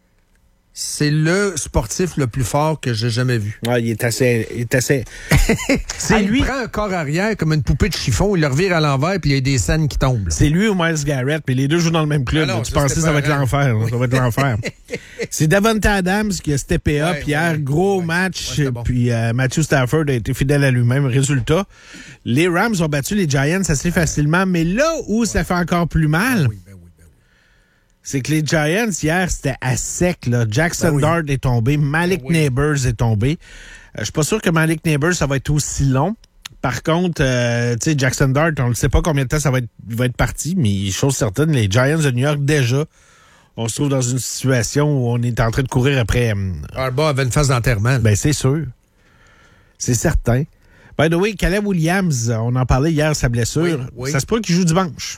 C'est le sportif le plus fort que j'ai jamais vu. Ouais, il est assez... Il est assez... c'est ah, lui. Il prend un corps arrière comme une poupée de chiffon, il le revire à l'envers, puis il y a des scènes qui tombent. Là. C'est lui ou Miles Garrett, mais les deux jouent dans le même club. Ah non, tu pensais que ça va être l'enfer. Oui. Ça va être l'enfer. C'est Davante Adams qui a steppé up ouais, hier. Ouais, gros ouais, match. Ouais, bon. Puis euh, Matthew Stafford a été fidèle à lui-même. Résultat, les Rams ont battu les Giants assez facilement, mais là où ouais. ça fait encore plus mal... Oui, ben oui, ben oui. C'est que les Giants, hier, c'était à sec. Là. Jackson ben oui. Dart est tombé. Malik ben oui. Neighbors est tombé. Euh, je suis pas sûr que Malik Neighbors, ça va être aussi long. Par contre, euh, tu sais, Jackson Dart, on ne sait pas combien de temps ça va être, va être parti, mais chose certaine, les Giants de New York, déjà, on se trouve dans une situation où on est en train de courir après... Euh, Harbaugh avait une phase d'enterrement. Ben, c'est sûr. C'est certain. By the way, Caleb Williams, on en parlait hier, sa blessure. Oui, oui. Ça se peut qu'il joue dimanche.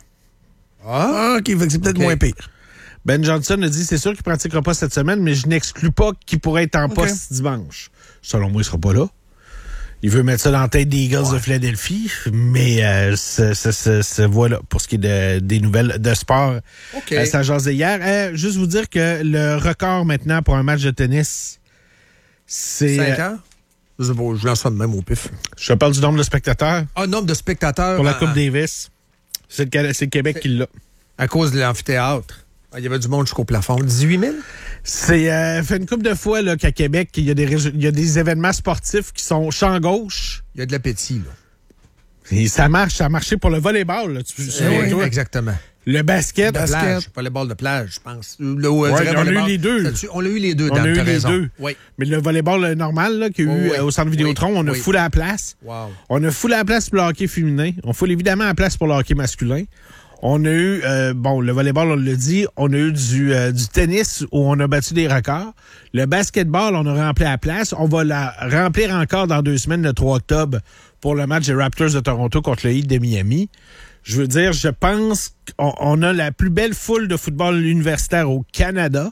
Ah, OK, fait que c'est peut-être okay. moins pire. Ben Johnson a dit, c'est sûr qu'il ne pratiquera pas cette semaine, mais je n'exclus pas qu'il pourrait être en okay. poste dimanche. Selon moi, il ne sera pas là. Il veut mettre ça dans la tête des Eagles ouais. de Philadelphie, mais euh, c'est, c'est, c'est, c'est, voilà, pour ce qui est de, des nouvelles de sport, okay. euh, ça jasait hier. Euh, juste vous dire que le record maintenant pour un match de tennis, c'est... cinq ans? Je vais en de même au pif. Je te parle du nombre de spectateurs. Ah, nombre de spectateurs? Pour la ah, Coupe Davis. C'est le, c'est le Québec c'est, qui l'a. À cause de l'amphithéâtre. Il y avait du monde jusqu'au plafond. dix-huit mille? C'est euh, fait une couple de fois là, qu'à Québec, il y, a des résu- il y a des événements sportifs qui sont champ gauche. Il y a de l'appétit, là. Et ça marche, ça a marché pour le volleyball. Là. Tu, oui, oui, exactement. Le basket. Basket. Plage. Pas le ball de plage, je pense. Le, ouais, on a eu les deux. On a eu les deux, On Dan, a eu t'as les raison. deux. Oui. Mais le volleyball normal là, qu'il y a oh, eu oui. au centre Vidéotron, oui. on a oui. foulé à la place. Wow. On a foulé à la place pour le hockey féminin. On foule évidemment à la place pour le hockey masculin. On a eu, euh, bon, le volleyball, on l'a dit, on a eu du, euh, du tennis où on a battu des records. Le basketball, on a rempli à la place. On va la remplir encore dans deux semaines, le trois octobre, pour le match des Raptors de Toronto contre le Heat de Miami. Je veux dire, je pense qu'on on a la plus belle foule de football universitaire au Canada.